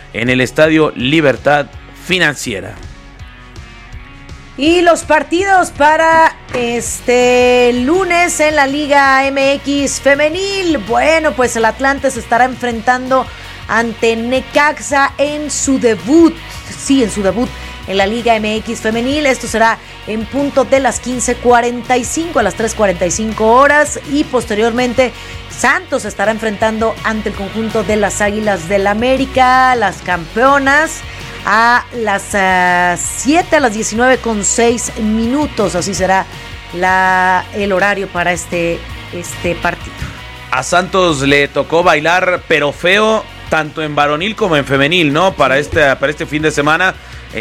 en el Estadio Libertad Financiera. Y los partidos para este lunes en la Liga MX femenil. Bueno, pues el Atlante se estará enfrentando ante Necaxa en su debut. Sí, en su debut en la Liga MX femenil. Esto será en punto de las 15:45 a las 3:45 horas. Y posteriormente Santos se estará enfrentando ante el conjunto de las Águilas del América, las campeonas, a las 7 a las 19:06. Así será el horario para este partido. A Santos le tocó bailar, pero feo, tanto en varonil como en femenil, ¿no? Para este fin de semana,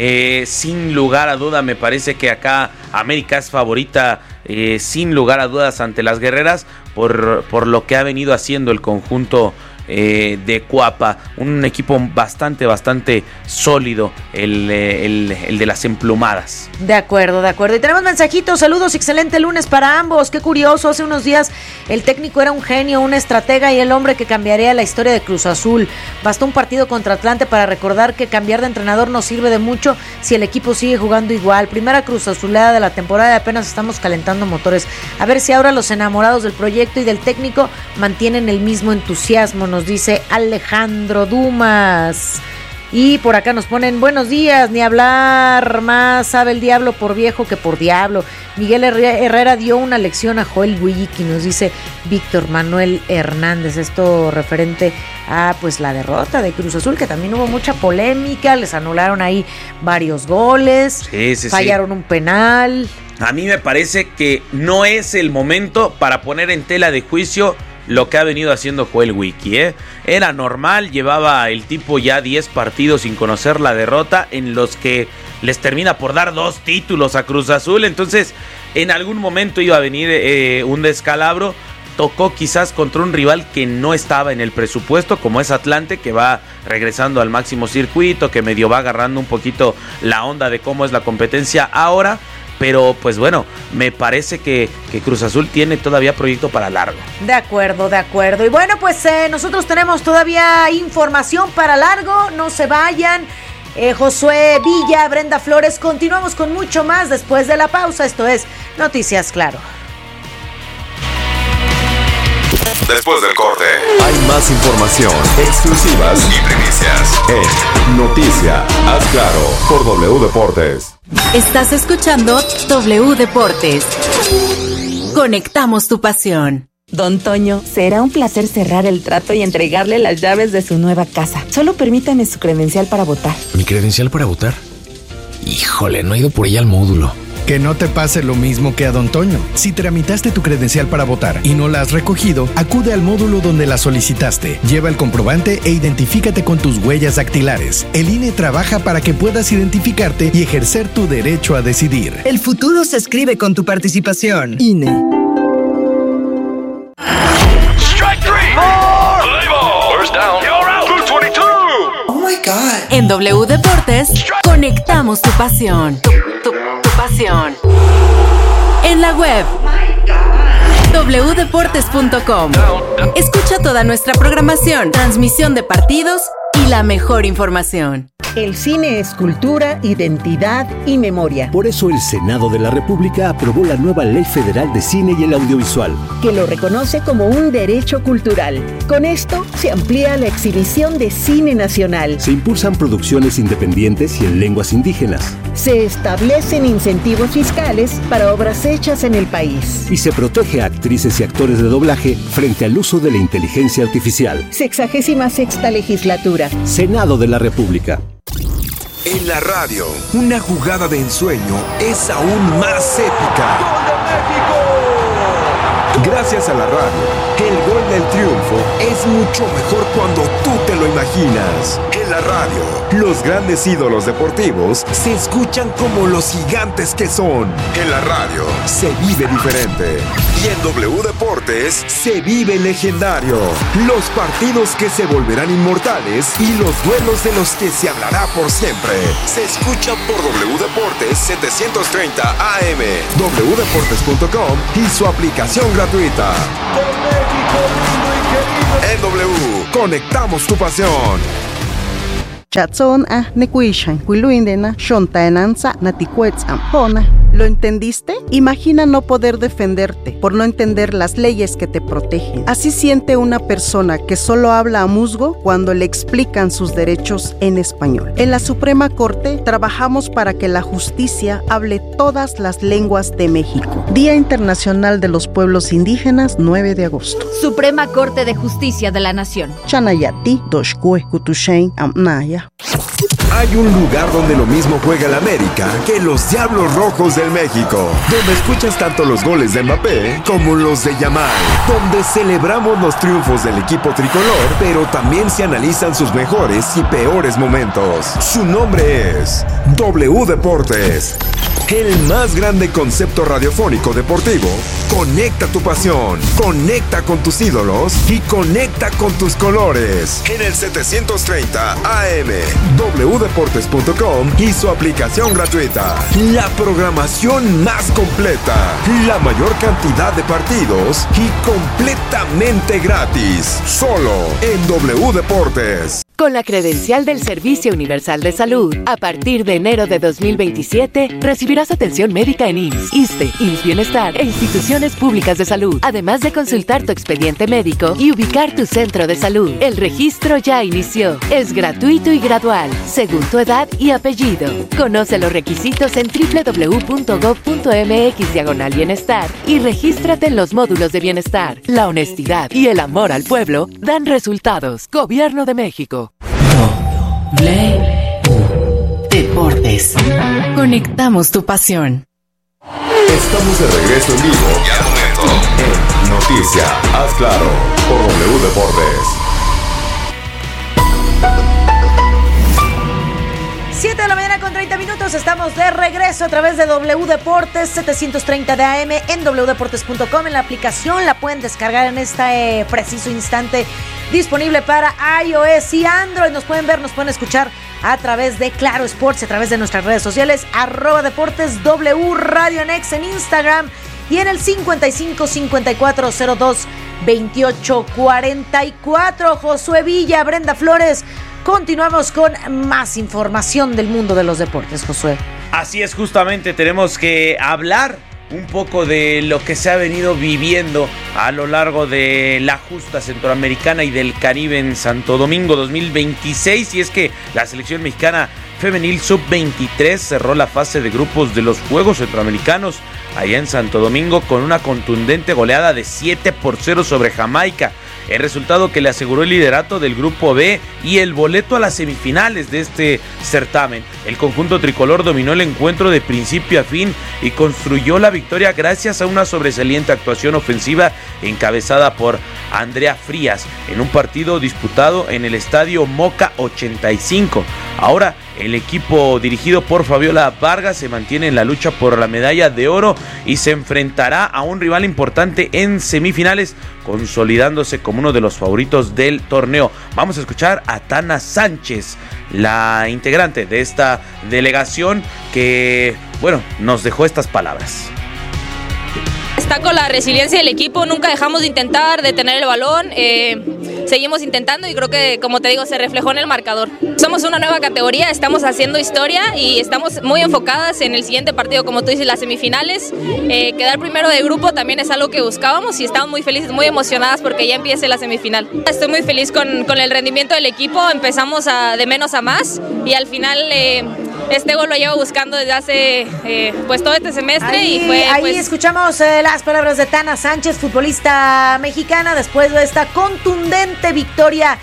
sin lugar a duda, me parece que acá América es favorita, sin lugar a dudas, ante las guerreras, por lo que ha venido haciendo el conjunto de Cuapa, un equipo bastante sólido, el de las emplumadas. De acuerdo. Y tenemos mensajitos, saludos, excelente lunes para ambos. Qué curioso, hace unos días el técnico era un genio, un estratega y el hombre que cambiaría la historia de Cruz Azul. Bastó un partido contra Atlante para recordar que cambiar de entrenador no sirve de mucho si el equipo sigue jugando igual. Primera Cruz Azulada de la temporada y apenas estamos calentando motores. A ver si ahora los enamorados del proyecto y del técnico mantienen el mismo entusiasmo, nos dice Alejandro Dumas. Y por acá nos ponen buenos días, ni hablar, más sabe el diablo por viejo que por diablo. Miguel Herrera dio una lección a Joel Wiki, nos dice Víctor Manuel Hernández. Esto referente a pues la derrota de Cruz Azul, que también hubo mucha polémica, les anularon ahí varios goles, fallaron un penal. A mí me parece que no es el momento para poner en tela de juicio lo que ha venido haciendo Joel Wiki, Era normal, llevaba el tipo ya 10 partidos sin conocer la derrota, en los que les termina por dar 2 títulos a Cruz Azul. Entonces, en algún momento iba a venir un descalabro. Tocó quizás contra un rival que no estaba en el presupuesto, como es Atlante, que va regresando al máximo circuito, que medio va agarrando un poquito la onda de cómo es la competencia ahora. Pero pues bueno, me parece que Cruz Azul tiene todavía proyecto para largo. De acuerdo. Y bueno, pues nosotros tenemos todavía información para largo. No se vayan. Josué Villa, Brenda Flores, continuamos con mucho más después de la pausa. Esto es Noticias Claro. Después del corte, hay más información, exclusivas y primicias en Noticias Claro por W Deportes. Estás escuchando W Deportes. Conectamos tu pasión. Don Toño, será un placer cerrar el trato y entregarle las llaves de su nueva casa. Solo permítame su credencial para votar. ¿Mi credencial para votar? Híjole, no he ido por ella al módulo. Que no te pase lo mismo que a Don Toño. Si tramitaste tu credencial para votar y no la has recogido, acude al módulo donde la solicitaste. Lleva el comprobante e identifícate con tus huellas dactilares. El INE trabaja para que puedas identificarte y ejercer tu derecho a decidir. El futuro se escribe con tu participación. INE. Strike three. First down. You're out. 222. Oh my God. En W Deportes, conectamos tu pasión. Tu pasión. En la web wdeportes.com. Escucha toda nuestra programación, transmisión de partidos y la mejor información. El cine es cultura, identidad y memoria. Por eso el Senado de la República aprobó la nueva Ley Federal de Cine y el Audiovisual, que lo reconoce como un derecho cultural. Con esto se amplía la exhibición de cine nacional. Se impulsan producciones independientes y en lenguas indígenas. Se establecen incentivos fiscales para obras hechas en el país. Y se protege a actrices y actores de doblaje frente al uso de la inteligencia artificial. 66ª legislatura. Senado de la República. En la radio, una jugada de ensueño es aún más épica. ¡Gol de México! Gracias a la radio, el gol del triunfo es mucho mejor cuando tú te lo imaginas. En la radio, los grandes ídolos deportivos se escuchan como los gigantes que son. En la radio, se vive diferente. Y en W Deportes, se vive legendario. Los partidos que se volverán inmortales y los duelos de los que se hablará por siempre. Se escucha por W Deportes 730 AM, wdeportes.com y su aplicación gratuita. Con México lindo y querido. En W, conectamos tu pasión. Chatzona, Nekuishan, Quiluindena, Shontaenanza, Naticuetzam, Jona. ¿Lo entendiste? Imagina no poder defenderte por no entender las leyes que te protegen. Así siente una persona que solo habla a musgo cuando le explican sus derechos en español. En la Suprema Corte trabajamos para que la justicia hable todas las lenguas de México. Día Internacional de los Pueblos Indígenas, 9 de agosto. Suprema Corte de Justicia de la Nación. Chanayati, Doshkue, Kutushain, Amnaya. Hay un lugar donde lo mismo juega el América que los Diablos Rojos del México, donde escuchas tanto los goles de Mbappé como los de Yamal, donde celebramos los triunfos del equipo tricolor, pero también se analizan sus mejores y peores momentos. Su nombre es W Deportes, el más grande concepto radiofónico deportivo. Conecta tu pasión, conecta con tus ídolos y conecta con tus colores. En el 730 AM, wdeportes.com y su aplicación gratuita. La programación más completa, la mayor cantidad de partidos y completamente gratis. Solo en W Deportes. Con la credencial del Servicio Universal de Salud, a partir de enero de 2027, recibirás atención médica en IMSS, ISSSTE, IMSS Bienestar e instituciones públicas de salud, además de consultar tu expediente médico y ubicar tu centro de salud. El registro ya inició. Es gratuito y gradual, según tu edad y apellido. Conoce los requisitos en www.gov.mx/bienestar y regístrate en los módulos de bienestar. La honestidad y el amor al pueblo dan resultados. Gobierno de México. Deportes. Conectamos tu pasión. Estamos de regreso en vivo y al momento en Noticia, haz claro, por W Deportes. 7 de la mañana con 30 minutos, estamos de regreso a través de W Deportes, 730 de AM, en wdeportes.com, en la aplicación, la pueden descargar en este preciso instante, disponible para iOS y Android. Nos pueden ver, nos pueden escuchar a través de Claro Sports, a través de nuestras redes sociales, @Deportes W Radio en X, en Instagram y en el 55-5402-2844. Josué Villa, Brenda Flores. Continuamos con más información del mundo de los deportes, Josué. Así es, justamente tenemos que hablar un poco de lo que se ha venido viviendo a lo largo de la justa centroamericana y del Caribe en Santo Domingo 2026, y es que la selección mexicana femenil sub-23 cerró la fase de grupos de los Juegos Centroamericanos allá en Santo Domingo con una contundente goleada de 7-0 sobre Jamaica. El resultado que le aseguró el liderato del Grupo B y el boleto a las semifinales de este certamen. El conjunto tricolor dominó el encuentro de principio a fin y construyó la victoria gracias a una sobresaliente actuación ofensiva encabezada por Andrea Frías en un partido disputado en el estadio Moca 85. Ahora el equipo dirigido por Fabiola Vargas se mantiene en la lucha por la medalla de oro y se enfrentará a un rival importante en semifinales, consolidándose como uno de los favoritos del torneo. Vamos a escuchar a Tana Sánchez, la integrante de esta delegación que, nos dejó estas palabras. Destaco la resiliencia del equipo, nunca dejamos de intentar, de tener el balón, seguimos intentando y creo que, como te digo, se reflejó en el marcador. Somos una nueva categoría, estamos haciendo historia y estamos muy enfocadas en el siguiente partido, como tú dices, las semifinales. Quedar primero de grupo también es algo que buscábamos y estamos muy felices, muy emocionadas porque ya empiece la semifinal. Estoy muy feliz con el rendimiento del equipo, empezamos de menos a más y al final este gol lo llevo buscando desde hace todo este semestre. Ahí escuchamos las palabras de Tana Sánchez, futbolista mexicana, después de esta contundente victoria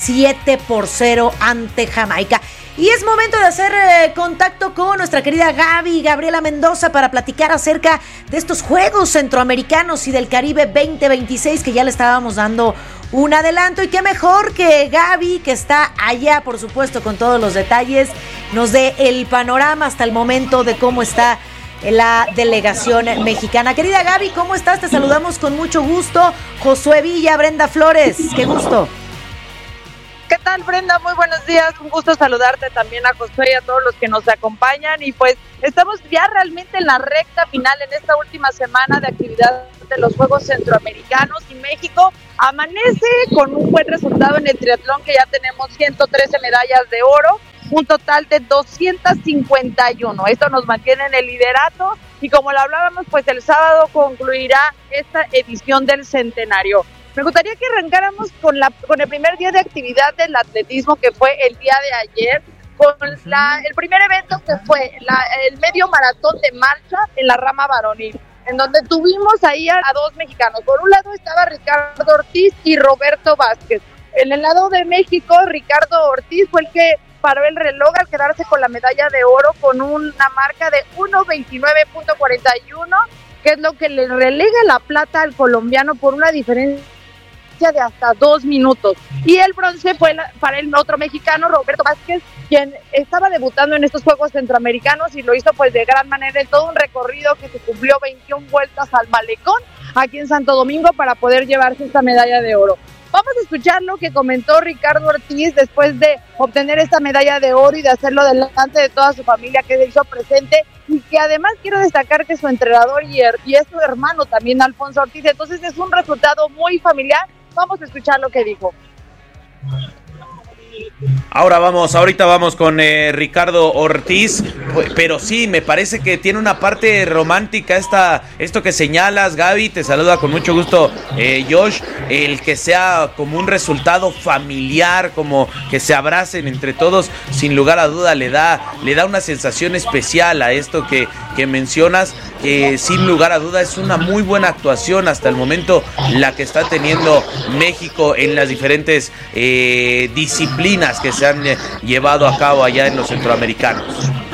7-0 ante Jamaica. Y es momento de hacer contacto con nuestra querida Gabriela Mendoza, para platicar acerca de estos Juegos Centroamericanos y del Caribe 2026, que ya le estábamos dando un adelanto, y qué mejor que Gaby, que está allá, por supuesto, con todos los detalles, nos dé el panorama hasta el momento de cómo está la delegación mexicana. Querida Gaby, ¿cómo estás? Te saludamos con mucho gusto. Josué Villa, Brenda Flores, qué gusto. ¿Qué tal, Brenda? Muy buenos días, un gusto saludarte también a Josué y a todos los que nos acompañan, y pues estamos ya realmente en la recta final en esta última semana de actividad de los Juegos Centroamericanos, y México amanece con un buen resultado en el triatlón, que ya tenemos 113 medallas de oro, un total de 251. Esto nos mantiene en el liderato y como lo hablábamos, pues el sábado concluirá esta edición del centenario. Me gustaría que arrancáramos con el primer día de actividad del atletismo, que fue el día de ayer, con el primer evento, que fue el medio maratón de marcha en la rama varonil, en donde tuvimos ahí a dos mexicanos. Por un lado estaba Ricardo Ortiz y Roberto Vázquez. En el lado de México, Ricardo Ortiz fue el que paró el reloj al quedarse con la medalla de oro con una marca de 1:29.41, que es lo que le relega la plata al colombiano por una diferencia de hasta 2 minutos. Y el bronce fue para el otro mexicano, Roberto Vázquez, quien estaba debutando en estos Juegos Centroamericanos y lo hizo pues de gran manera en todo un recorrido que se cumplió 21 vueltas al malecón aquí en Santo Domingo para poder llevarse esta medalla de oro. Vamos a escuchar lo que comentó Ricardo Ortiz después de obtener esta medalla de oro y de hacerlo delante de toda su familia, que se hizo presente, y que además quiero destacar que su entrenador y es su hermano también, Alfonso Ortiz. Entonces es un resultado muy familiar. Vamos a escuchar lo que dijo. Ahorita vamos con Ricardo Ortiz, pero sí, me parece que tiene una parte romántica esto que señalas, Gaby. Te saluda con mucho gusto Josh, el que sea como un resultado familiar, como que se abracen entre todos, sin lugar a duda le da una sensación especial a esto que mencionas, que sin lugar a duda es una muy buena actuación hasta el momento la que está teniendo México en las diferentes disciplinas que se han llevado a cabo allá en los centroamericanos.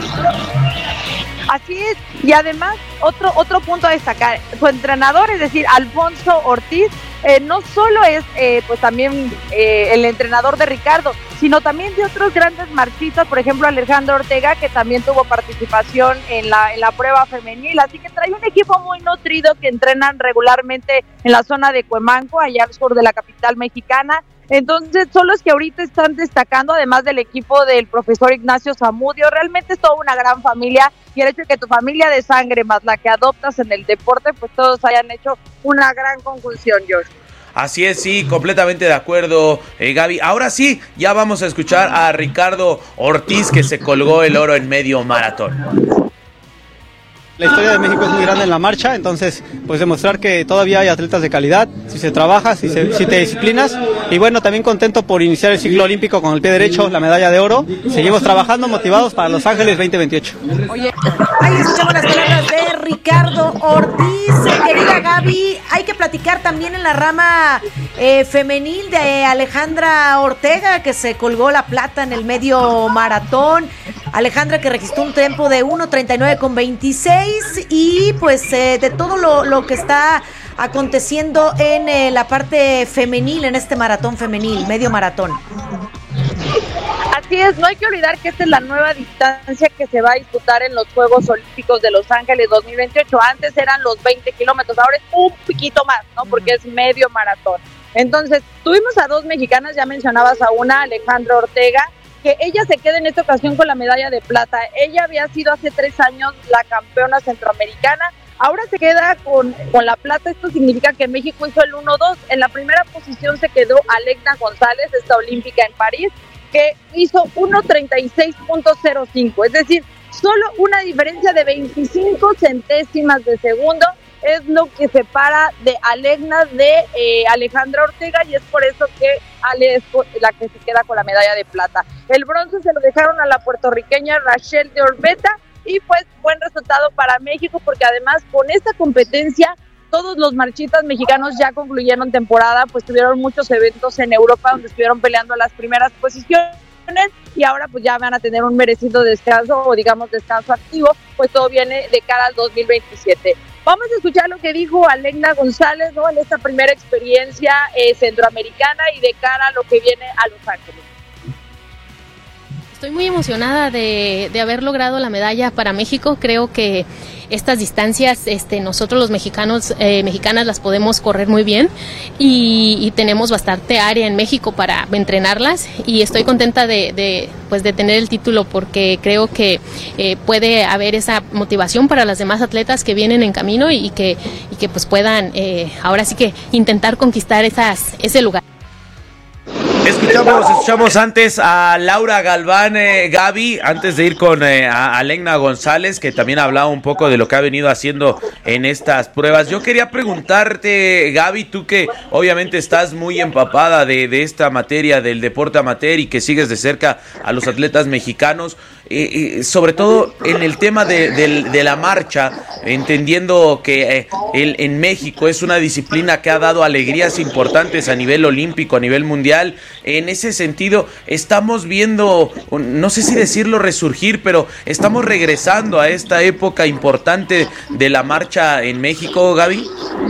Así es, y además otro punto a destacar, su entrenador, es decir, Alfonso Ortiz, no solo es pues también el entrenador de Ricardo, sino también de otros grandes marchistas, por ejemplo Alejandro Ortega, que también tuvo participación en la prueba femenil, así que trae un equipo muy nutrido que entrenan regularmente en la zona de Cuemanco, allá al sur de la capital mexicana. Entonces son los que ahorita están destacando, además del equipo del profesor Ignacio Zamudio. Realmente es toda una gran familia, y el hecho de que tu familia de sangre más la que adoptas en el deporte, pues todos hayan hecho una gran conjunción, George. Así es, sí, completamente de acuerdo, Gaby. Ahora sí, ya vamos a escuchar a Ricardo Ortiz, que se colgó el oro en medio maratón. La historia de México es muy grande en la marcha, entonces pues demostrar que todavía hay atletas de calidad, si se trabaja, si te disciplinas, y bueno, también contento por iniciar el ciclo olímpico con el pie derecho, la medalla de oro. Seguimos trabajando, motivados para Los Ángeles 2028. Oye, ahí escuchamos las palabras de Ricardo Ortiz. Querida Gaby, hay que platicar también en la rama femenil de Alejandra Ortega, que se colgó la plata en el medio maratón. Alejandra, que registró un tiempo de 1:39.26, y pues de todo lo que está aconteciendo en la parte femenil, en este maratón femenil, medio maratón. Así es, no hay que olvidar que esta es la nueva distancia que se va a disputar en los Juegos Olímpicos de Los Ángeles 2028. Antes eran los 20 kilómetros, ahora es un poquito más, ¿no? Porque es medio maratón. Entonces, tuvimos a dos mexicanas, ya mencionabas a una, Alejandra Ortega, que ella se queda en esta ocasión con la medalla de plata. Ella había sido hace 3 años la campeona centroamericana, ahora se queda con la plata. Esto significa que México hizo el 1-2. En la primera posición se quedó Alegna González, esta olímpica en París, que hizo 1:36.05, es decir, solo una diferencia de 25 centésimas de segundo es lo que separa de Alegna de Alejandra Ortega, y es por eso que Ale es la que se queda con la medalla de plata. El bronce se lo dejaron a la puertorriqueña Rachel de Orbeta, y pues buen resultado para México, porque además con esta competencia todos los marchistas mexicanos ya concluyeron temporada, pues tuvieron muchos eventos en Europa donde estuvieron peleando las primeras posiciones, y ahora pues ya van a tener un merecido descanso, o digamos descanso activo, pues todo viene de cara al 2027. Vamos a escuchar lo que dijo Alegna González, ¿no?, en esta primera experiencia centroamericana y de cara a lo que viene a Los Ángeles. Estoy muy emocionada de haber logrado la medalla para México. Creo que estas distancias nosotros los mexicanos, mexicanas las podemos correr muy bien y tenemos bastante área en México para entrenarlas, y estoy contenta de tener el título, porque creo que puede haber esa motivación para las demás atletas que vienen en camino y que pues puedan ahora sí que intentar conquistar ese lugar. Escuchamos antes a Laura Galván, Gaby, antes de ir con a Alegna González, que también hablaba un poco de lo que ha venido haciendo en estas pruebas. Yo quería preguntarte, Gaby, tú que obviamente estás muy empapada de esta materia del deporte amateur y que sigues de cerca a los atletas mexicanos, sobre todo en el tema de la marcha, entendiendo que en México es una disciplina que ha dado alegrías importantes a nivel olímpico, a nivel mundial. En ese sentido, estamos viendo, no sé si decirlo resurgir, pero estamos regresando a esta época importante de la marcha en México, Gaby.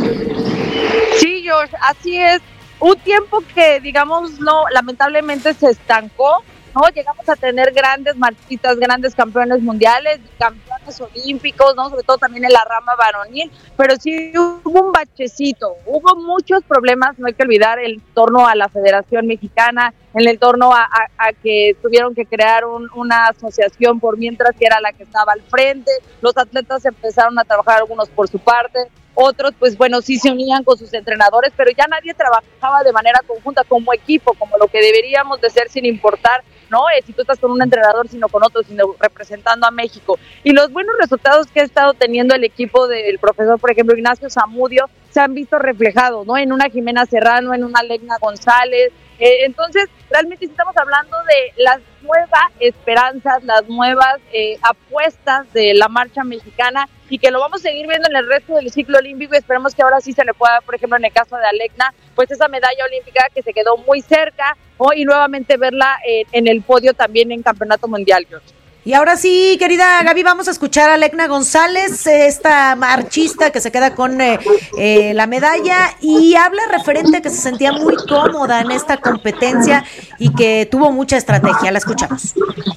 Sí, George, así es. Un tiempo que, digamos, no, lamentablemente se estancó, ¿no? Llegamos a tener grandes marchistas, grandes campeones mundiales, campeones olímpicos, ¿no? Sobre todo también en la rama varonil, pero sí hubo un bachecito, hubo muchos problemas, no hay que olvidar, en torno a la Federación Mexicana, en el torno a que tuvieron que crear una asociación por mientras, que era la que estaba al frente. Los atletas empezaron a trabajar, algunos por su parte, otros pues bueno, sí se unían con sus entrenadores, pero ya nadie trabajaba de manera conjunta como equipo, como lo que deberíamos de ser, sin importar, ¿no? Si tú estás con un entrenador, sino con otro, sino representando a México. Y los buenos resultados que ha estado teniendo el equipo del profesor, por ejemplo, Ignacio Zamudio, se han visto reflejados, ¿no? En una Jimena Serrano, en una Alegna González. Entonces, realmente estamos hablando de las nuevas esperanzas, las nuevas apuestas de la marcha mexicana, y que lo vamos a seguir viendo en el resto del ciclo olímpico, y esperemos que ahora sí se le pueda, por ejemplo, en el caso de Alegna, pues esa medalla olímpica que se quedó muy cerca, y nuevamente verla en el podio también en Campeonato Mundial, George. Y ahora sí, querida Gaby, vamos a escuchar a Alegna González, esta marchista que se queda con la medalla, y habla referente que se sentía muy cómoda en esta competencia y que tuvo mucha estrategia. La escuchamos.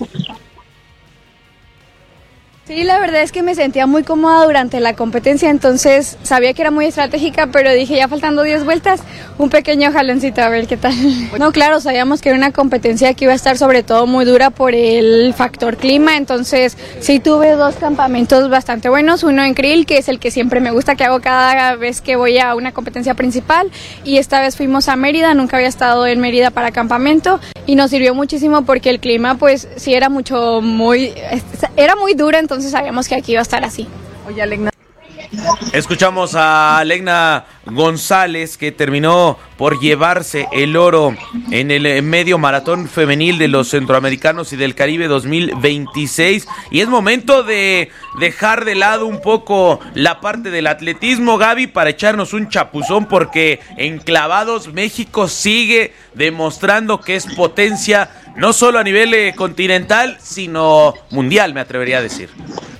Sí, la verdad es que me sentía muy cómoda durante la competencia, entonces sabía que era muy estratégica, pero dije, ya faltando 10 vueltas, un pequeño jaloncito, a ver qué tal. No, claro, sabíamos que era una competencia que iba a estar sobre todo muy dura por el factor clima, entonces sí tuve 2 campamentos bastante buenos, uno en Krill, que es el que siempre me gusta, que hago cada vez que voy a una competencia principal, y esta vez fuimos a Mérida, nunca había estado en Mérida para campamento, y nos sirvió muchísimo porque el clima pues sí era muy duro, entonces sabíamos que aquí iba a estar así. Oye, Alegna. Escuchamos a Alegna González, que terminó por llevarse el oro en el medio maratón femenil de los Centroamericanos y del Caribe 2026. Y es momento de dejar de lado un poco la parte del atletismo, Gaby, para echarnos un chapuzón, porque en clavados México sigue demostrando que es potencia, no solo a nivel continental, sino mundial, me atrevería a decir.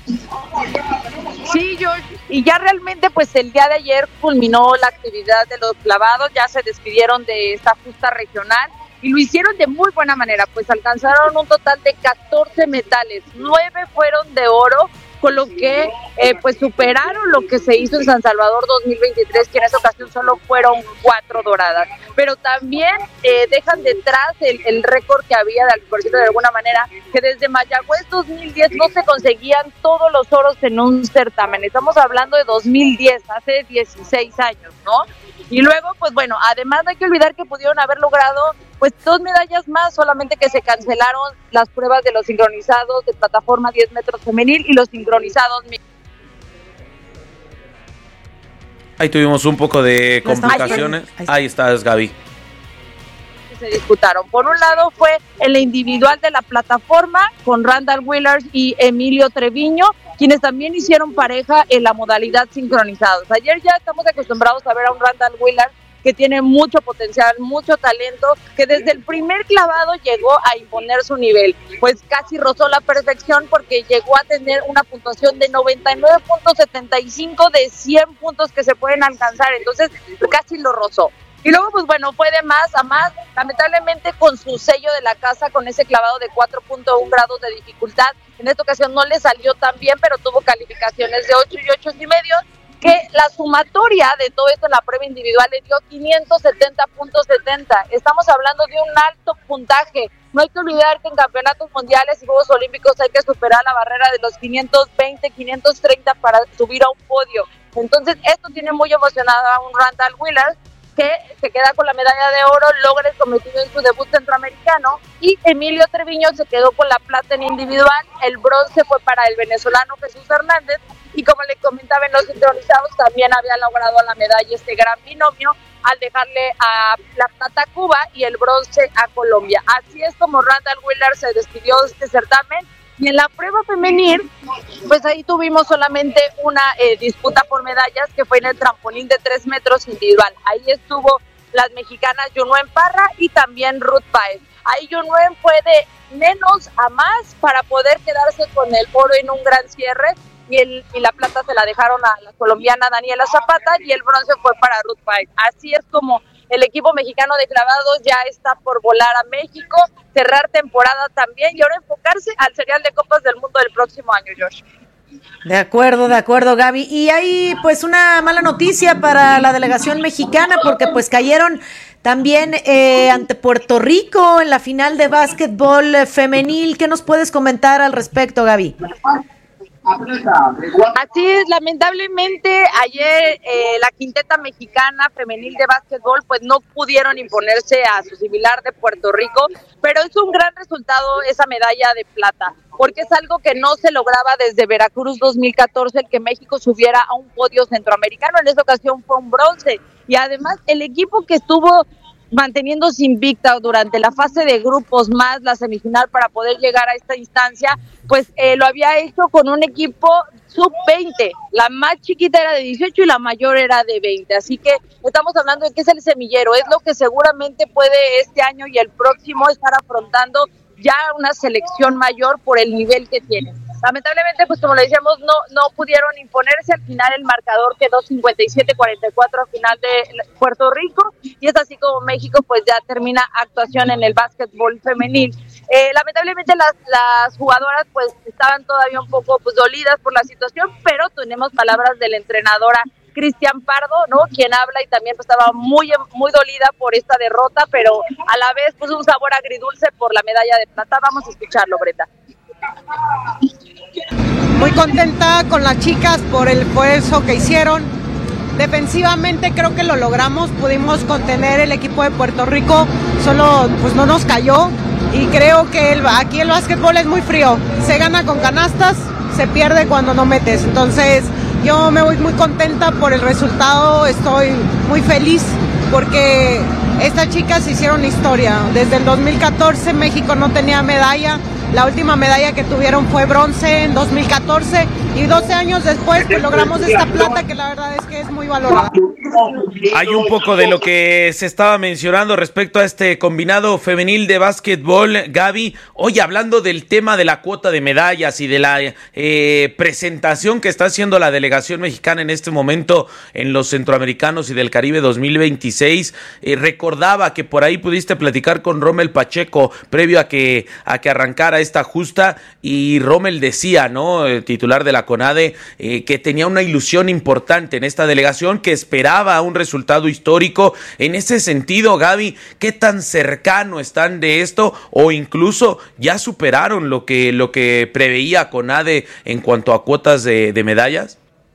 Sí, George, y ya realmente pues el día de ayer culminó la actividad de los clavados, ya se despidieron de esta justa regional y lo hicieron de muy buena manera, pues alcanzaron un total de 14 metales, 9 fueron de oro, con lo que pues superaron lo que se hizo en San Salvador 2023, que en esa ocasión solo fueron 4 doradas, pero también dejan detrás el récord que había, por decirlo de alguna manera, que desde Mayagüez 2010 no se conseguían todos los oros en un certamen. Estamos hablando de 2010, hace 16 años, ¿no? Y luego, pues bueno, además no hay que olvidar que pudieron haber logrado pues 2 medallas más, solamente que se cancelaron las pruebas de los sincronizados de plataforma 10 metros femenil y los sincronizados. Ahí tuvimos un poco de complicaciones. Ahí estás, Gaby. Se disputaron. Por un lado fue el individual de la plataforma con Randall Willers y Emilio Treviño, quienes también hicieron pareja en la modalidad sincronizados. Ayer ya estamos acostumbrados a ver a un Randall Willers que tiene mucho potencial, mucho talento, que desde el primer clavado llegó a imponer su nivel, pues casi rozó la perfección porque llegó a tener una puntuación de 99.75 de 100 puntos que se pueden alcanzar, entonces casi lo rozó. Y luego, pues bueno, fue de más a más, lamentablemente con su sello de la casa, con ese clavado de 4.1 grados de dificultad. En esta ocasión no le salió tan bien, pero tuvo calificaciones de 8 y 8.5, que la sumatoria de todo esto en la prueba individual le dio 570.70. Estamos hablando de un alto puntaje. No hay que olvidar que en campeonatos mundiales y Juegos Olímpicos hay que superar la barrera de los 520, 530 para subir a un podio. Entonces, esto tiene muy emocionado a un Randall Wheeler, que se queda con la medalla de oro, logra el cometido en su debut centroamericano, y Emilio Treviño se quedó con la plata en individual. El bronce fue para el venezolano Jesús Hernández, y como le comentaba en los sincronizados, también había logrado la medalla este gran binomio al dejarle a la plata a Cuba y el bronce a Colombia. Así es como Randall Wheeler se despidió de este certamen. Y en la prueba femenil, pues ahí tuvimos solamente una disputa por medallas, que fue en el trampolín de 3 metros individual. Ahí estuvo las mexicanas Yunuen Parra y también Ruth Páez. Ahí Yunuen fue de menos a más para poder quedarse con el oro en un gran cierre, y la plata se la dejaron a la colombiana Daniela Zapata, y el bronce fue para Ruth Páez. Así es como el equipo mexicano de clavados ya está por volar a México, cerrar temporada también, y ahora enfocarse al serial de Copas del Mundo del próximo año, Josh. De acuerdo, Gaby. Y hay pues una mala noticia para la delegación mexicana, porque pues cayeron también ante Puerto Rico en la final de básquetbol femenil. ¿Qué nos puedes comentar al respecto, Gaby? Así es, lamentablemente ayer la quinteta mexicana femenil de básquetbol pues no pudieron imponerse a su similar de Puerto Rico, pero es un gran resultado esa medalla de plata, porque es algo que no se lograba desde Veracruz 2014, el que México subiera a un podio centroamericano. En esta ocasión fue un bronce, y además el equipo que estuvo manteniéndose invicta durante la fase de grupos más la semifinal para poder llegar a esta instancia, pues lo había hecho con un equipo sub-20, la más chiquita era de 18 y la mayor era de 20, así que estamos hablando de que es el semillero, es lo que seguramente puede este año y el próximo estar afrontando ya una selección mayor por el nivel que tiene. Lamentablemente, pues como le decíamos, no pudieron imponerse. Al final el marcador quedó 57-44 al final de Puerto Rico, y es así como México pues ya termina actuación en el básquetbol femenil. Lamentablemente las jugadoras pues estaban todavía un poco pues dolidas por la situación, pero tenemos palabras de la entrenadora Cristian Pardo, ¿no? Quien habla y también pues estaba muy dolida por esta derrota, pero a la vez pues un sabor agridulce por la medalla de plata. Vamos a escucharlo, Brenda. Muy contenta con las chicas por el esfuerzo que hicieron. Defensivamente creo que lo logramos, pudimos contener el equipo de Puerto Rico, solo pues no nos cayó, y creo que aquí el básquetbol es muy frío, se gana con canastas, se pierde cuando no metes. Entonces yo me voy muy contenta por el resultado, estoy muy feliz porque estas chicas hicieron historia. Desde el 2014 México no tenía medalla. La última medalla que tuvieron fue bronce en 2014, y 12 años después pues logramos esta plata, que la verdad es que es muy valorada. Hay un poco de lo que se estaba mencionando respecto a este combinado femenil de básquetbol, Gaby. Hoy hablando del tema de la cuota de medallas y de la presentación que está haciendo la delegación mexicana en este momento en los Centroamericanos y del Caribe 2026, recordaba que por ahí pudiste platicar con Rommel Pacheco previo a que arrancara esta justa, y Rommel decía, ¿no?, el titular de la CONADE, que tenía una ilusión importante en esta delegación, que esperaba un resultado histórico. En ese sentido, Gaby, ¿qué tan cercano están de esto, o incluso ya superaron lo que preveía CONADE en cuanto a cuotas de medallas?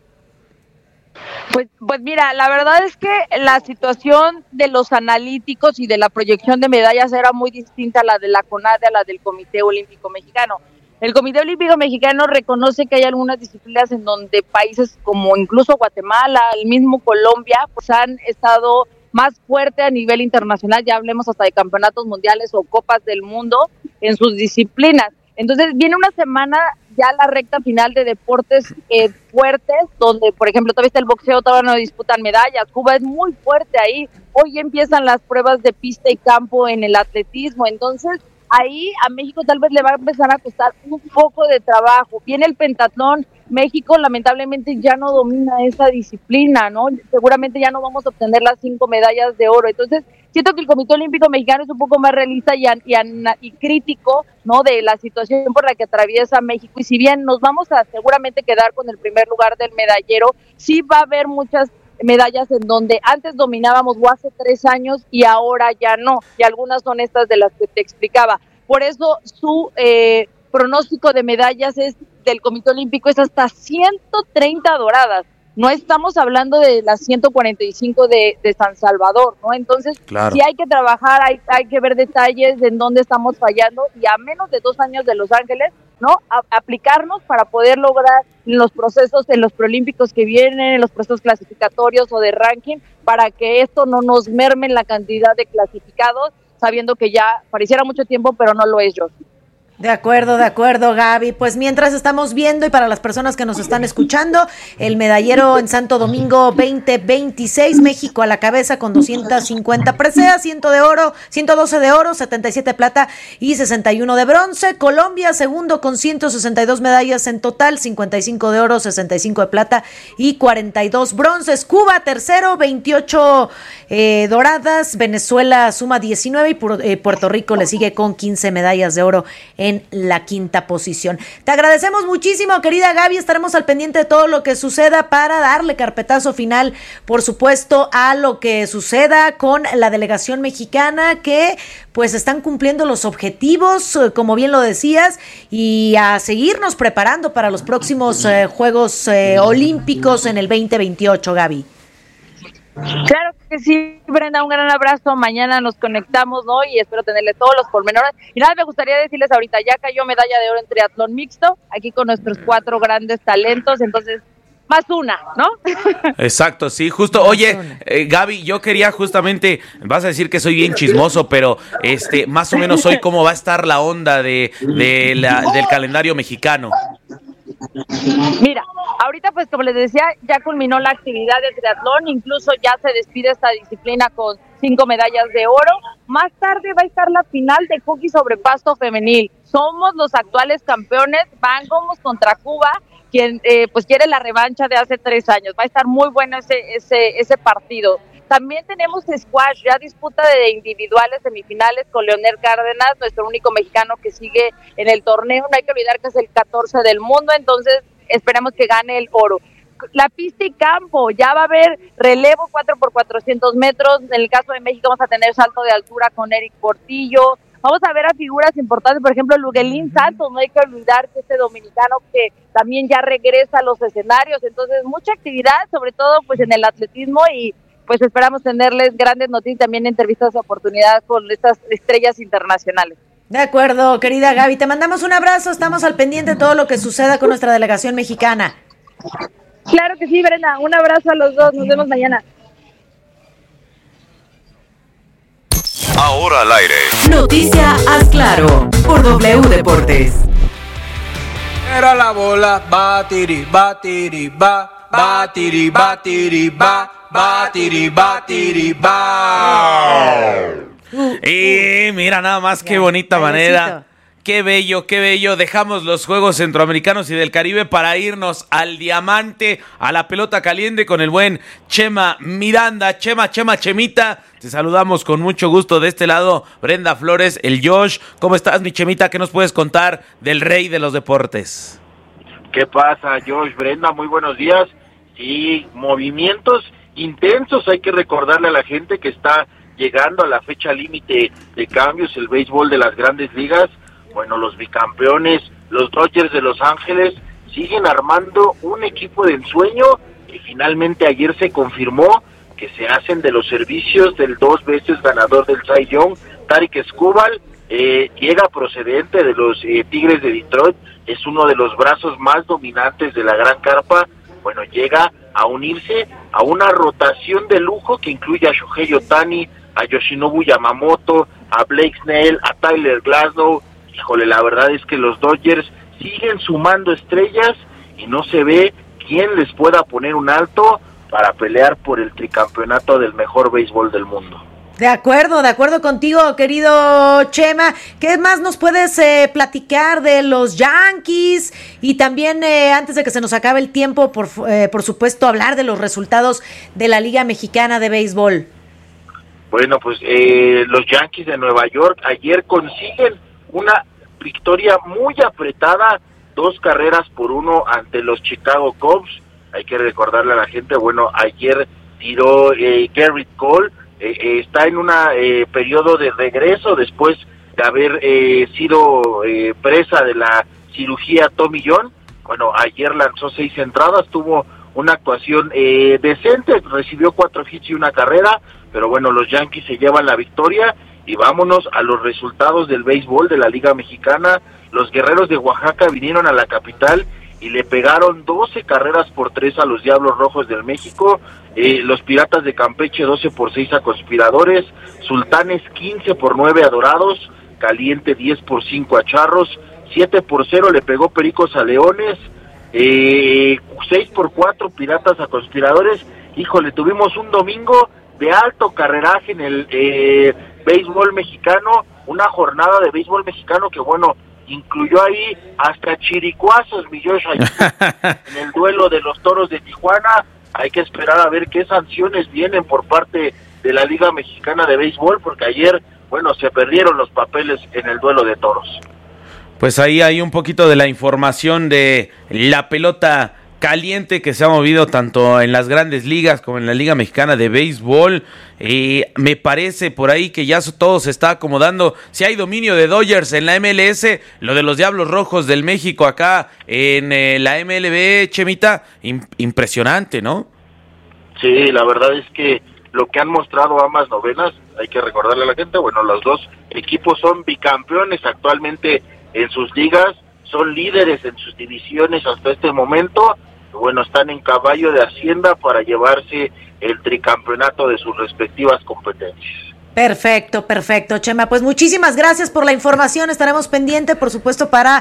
Pues mira, la verdad es que la situación de los analíticos y de la proyección de medallas era muy distinta a la de la CONADE, a la del Comité Olímpico Mexicano. El Comité Olímpico Mexicano reconoce que hay algunas disciplinas en donde países como incluso Guatemala, el mismo Colombia, pues han estado más fuerte a nivel internacional, ya hablemos hasta de campeonatos mundiales o copas del mundo en sus disciplinas. Entonces viene una semana ya la recta final de deportes fuertes, donde por ejemplo todavía está el boxeo, todavía no disputan medallas. Cuba es muy fuerte ahí. Hoy empiezan las pruebas de pista y campo en el atletismo. Entonces ahí a México tal vez le va a empezar a costar un poco de trabajo. Viene el pentatlón, México lamentablemente ya no domina esa disciplina, ¿no? Seguramente ya no vamos a obtener las 5 medallas de oro. Entonces, siento que el Comité Olímpico Mexicano es un poco más realista y crítico, ¿no? De la situación por la que atraviesa México. Y si bien nos vamos a seguramente quedar con el primer lugar del medallero, sí va a haber muchas medallas en donde antes dominábamos o hace 3 años y ahora ya no, y algunas son estas de las que te explicaba. Por eso su pronóstico de medallas del Comité Olímpico es hasta 130 doradas. No estamos hablando de las 145 de San Salvador, ¿no? Entonces, claro, sí hay que trabajar, hay que ver detalles en dónde estamos fallando, y a menos de 2 años de Los Ángeles, ¿no? Aplicarnos para poder lograr los procesos en los preolímpicos que vienen, en los procesos clasificatorios o de ranking, para que esto no nos merme en la cantidad de clasificados, sabiendo que ya pareciera mucho tiempo, pero no lo es, yo. De acuerdo, Gaby. Pues mientras estamos viendo, y para las personas que nos están escuchando, el medallero en Santo Domingo 2026, México a la cabeza con 250 preseas, 112 de oro, 77 de plata y 61 de bronce. Colombia segundo con 162 medallas en total, 55 de oro, 65 de plata y 42 bronces. Cuba tercero, 28 doradas. Venezuela suma 19 y Puerto Rico le sigue con 15 medallas de oro en la quinta posición. Te agradecemos muchísimo, querida Gaby. Estaremos al pendiente de todo lo que suceda para darle carpetazo final, por supuesto, a lo que suceda con la delegación mexicana, que pues están cumpliendo los objetivos, como bien lo decías, y a seguirnos preparando para los próximos Juegos Olímpicos en el 2028, Gaby. Claro que sí, Brenda, un gran abrazo. Mañana nos conectamos, ¿no? Y espero tenerle todos los pormenores. Y nada, me gustaría decirles ahorita, ya cayó medalla de oro en triatlón mixto, aquí con nuestros 4 grandes talentos, entonces más una, ¿no? Exacto, sí, justo. Oye, Gaby, yo quería justamente, vas a decir que soy bien chismoso, pero más o menos hoy cómo va a estar la onda del calendario mexicano. Mira, ahorita pues como les decía, ya culminó la actividad de triatlón, incluso ya se despide esta disciplina con 5 medallas de oro. Más tarde va a estar la final de hockey sobre pasto femenil. Somos los actuales campeones, vamos contra Cuba, quien pues quiere la revancha de hace 3 años. Va a estar muy bueno ese partido. También tenemos squash, ya disputa de individuales semifinales con Leonel Cárdenas, nuestro único mexicano que sigue en el torneo. No hay que olvidar que es el 14 del mundo, entonces esperemos que gane el oro. La pista y campo, ya va a haber relevo 4x400 metros. En el caso de México vamos a tener salto de altura con Eric Portillo. Vamos a ver a figuras importantes, por ejemplo, Luguelín Santos. No hay que olvidar que este dominicano que también ya regresa a los escenarios. Entonces, mucha actividad, sobre todo pues en el atletismo, y pues esperamos tenerles grandes noticias, también entrevistas de oportunidad con estas estrellas internacionales. De acuerdo, querida Gaby, te mandamos un abrazo, estamos al pendiente de todo lo que suceda con nuestra delegación mexicana. Claro que sí, Brenda, un abrazo a los dos, nos vemos mañana. Ahora al aire. Noticia Haz Claro, por W Deportes. Era la bola, batiri, batiri, ba, batiri, batiri, ba. Batiri, batiri, ba. Y mira nada más qué bonita manera. Qué bello. Dejamos los Juegos Centroamericanos y del Caribe para irnos al diamante, a la pelota caliente con el buen Chema Miranda. Chemita. Te saludamos con mucho gusto de este lado, Brenda Flores, el Josh. ¿Cómo estás, mi Chemita? ¿Qué nos puedes contar del rey de los deportes? ¿Qué pasa, Josh? Brenda, muy buenos días. Sí, movimientos intensos. Hay que recordarle a la gente que está llegando a la fecha límite de cambios el béisbol de las grandes ligas. Bueno, los bicampeones, los Dodgers de Los Ángeles, siguen armando un equipo de ensueño que finalmente ayer se confirmó que se hacen de los servicios del 2 veces ganador del Cy Young, Tarik Skubal. Llega procedente de los Tigres de Detroit, es uno de los brazos más dominantes de la gran carpa. Bueno, llega a unirse a una rotación de lujo que incluye a Shohei Ohtani, a Yoshinobu Yamamoto, a Blake Snell, a Tyler Glasnow. Híjole, la verdad es que los Dodgers siguen sumando estrellas y no se ve quién les pueda poner un alto para pelear por el tricampeonato del mejor béisbol del mundo. De acuerdo contigo, querido Chema. ¿Qué más nos puedes platicar de los Yankees? Y también, antes de que se nos acabe el tiempo, por supuesto, hablar de los resultados de la Liga Mexicana de Béisbol. Bueno, pues los Yankees de Nueva York ayer consiguen una victoria muy apretada, 2-1 ante los Chicago Cubs. Hay que recordarle a la gente, bueno, ayer tiró Gerrit Cole, está en un periodo de regreso después de haber sido presa de la cirugía Tommy John. Bueno, ayer lanzó 6 entradas, tuvo una actuación decente, recibió 4 hits y una carrera, pero bueno, los Yankees se llevan la victoria. Y vámonos a los resultados del béisbol de la Liga Mexicana. Los Guerreros de Oaxaca vinieron a la capital y le pegaron 12-3 a los Diablos Rojos del México. Los Piratas de Campeche 12-6 a Conspiradores. Sultanes 15-9 a Dorados. Caliente 10-5 a Charros. 7-0 le pegó Pericos a Leones. 6-4 Piratas a Conspiradores. Híjole, tuvimos un domingo de alto carreraje en el béisbol mexicano, una jornada de béisbol mexicano que, bueno, incluyó ahí hasta chiricuazos, mi Josh, en el duelo de los Toros de Tijuana. Hay que esperar a ver qué sanciones vienen por parte de la Liga Mexicana de Béisbol, porque ayer, bueno, se perdieron los papeles en el duelo de toros. Pues ahí hay un poquito de la información de la pelota caliente que se ha movido tanto en las grandes ligas como en la Liga Mexicana de Béisbol. Me parece por ahí que ya todo se está acomodando. Si hay dominio de Dodgers en la MLS, lo de los Diablos Rojos del México acá en la MLB, Chemita, impresionante, ¿no? Sí, la verdad es que lo que han mostrado ambas novenas, hay que recordarle a la gente, bueno, los dos equipos son bicampeones actualmente en sus ligas, son líderes en sus divisiones hasta este momento. Bueno, están en caballo de Hacienda para llevarse el tricampeonato de sus respectivas competencias. Perfecto, Chema. Pues muchísimas gracias por la información. Estaremos pendientes, por supuesto, para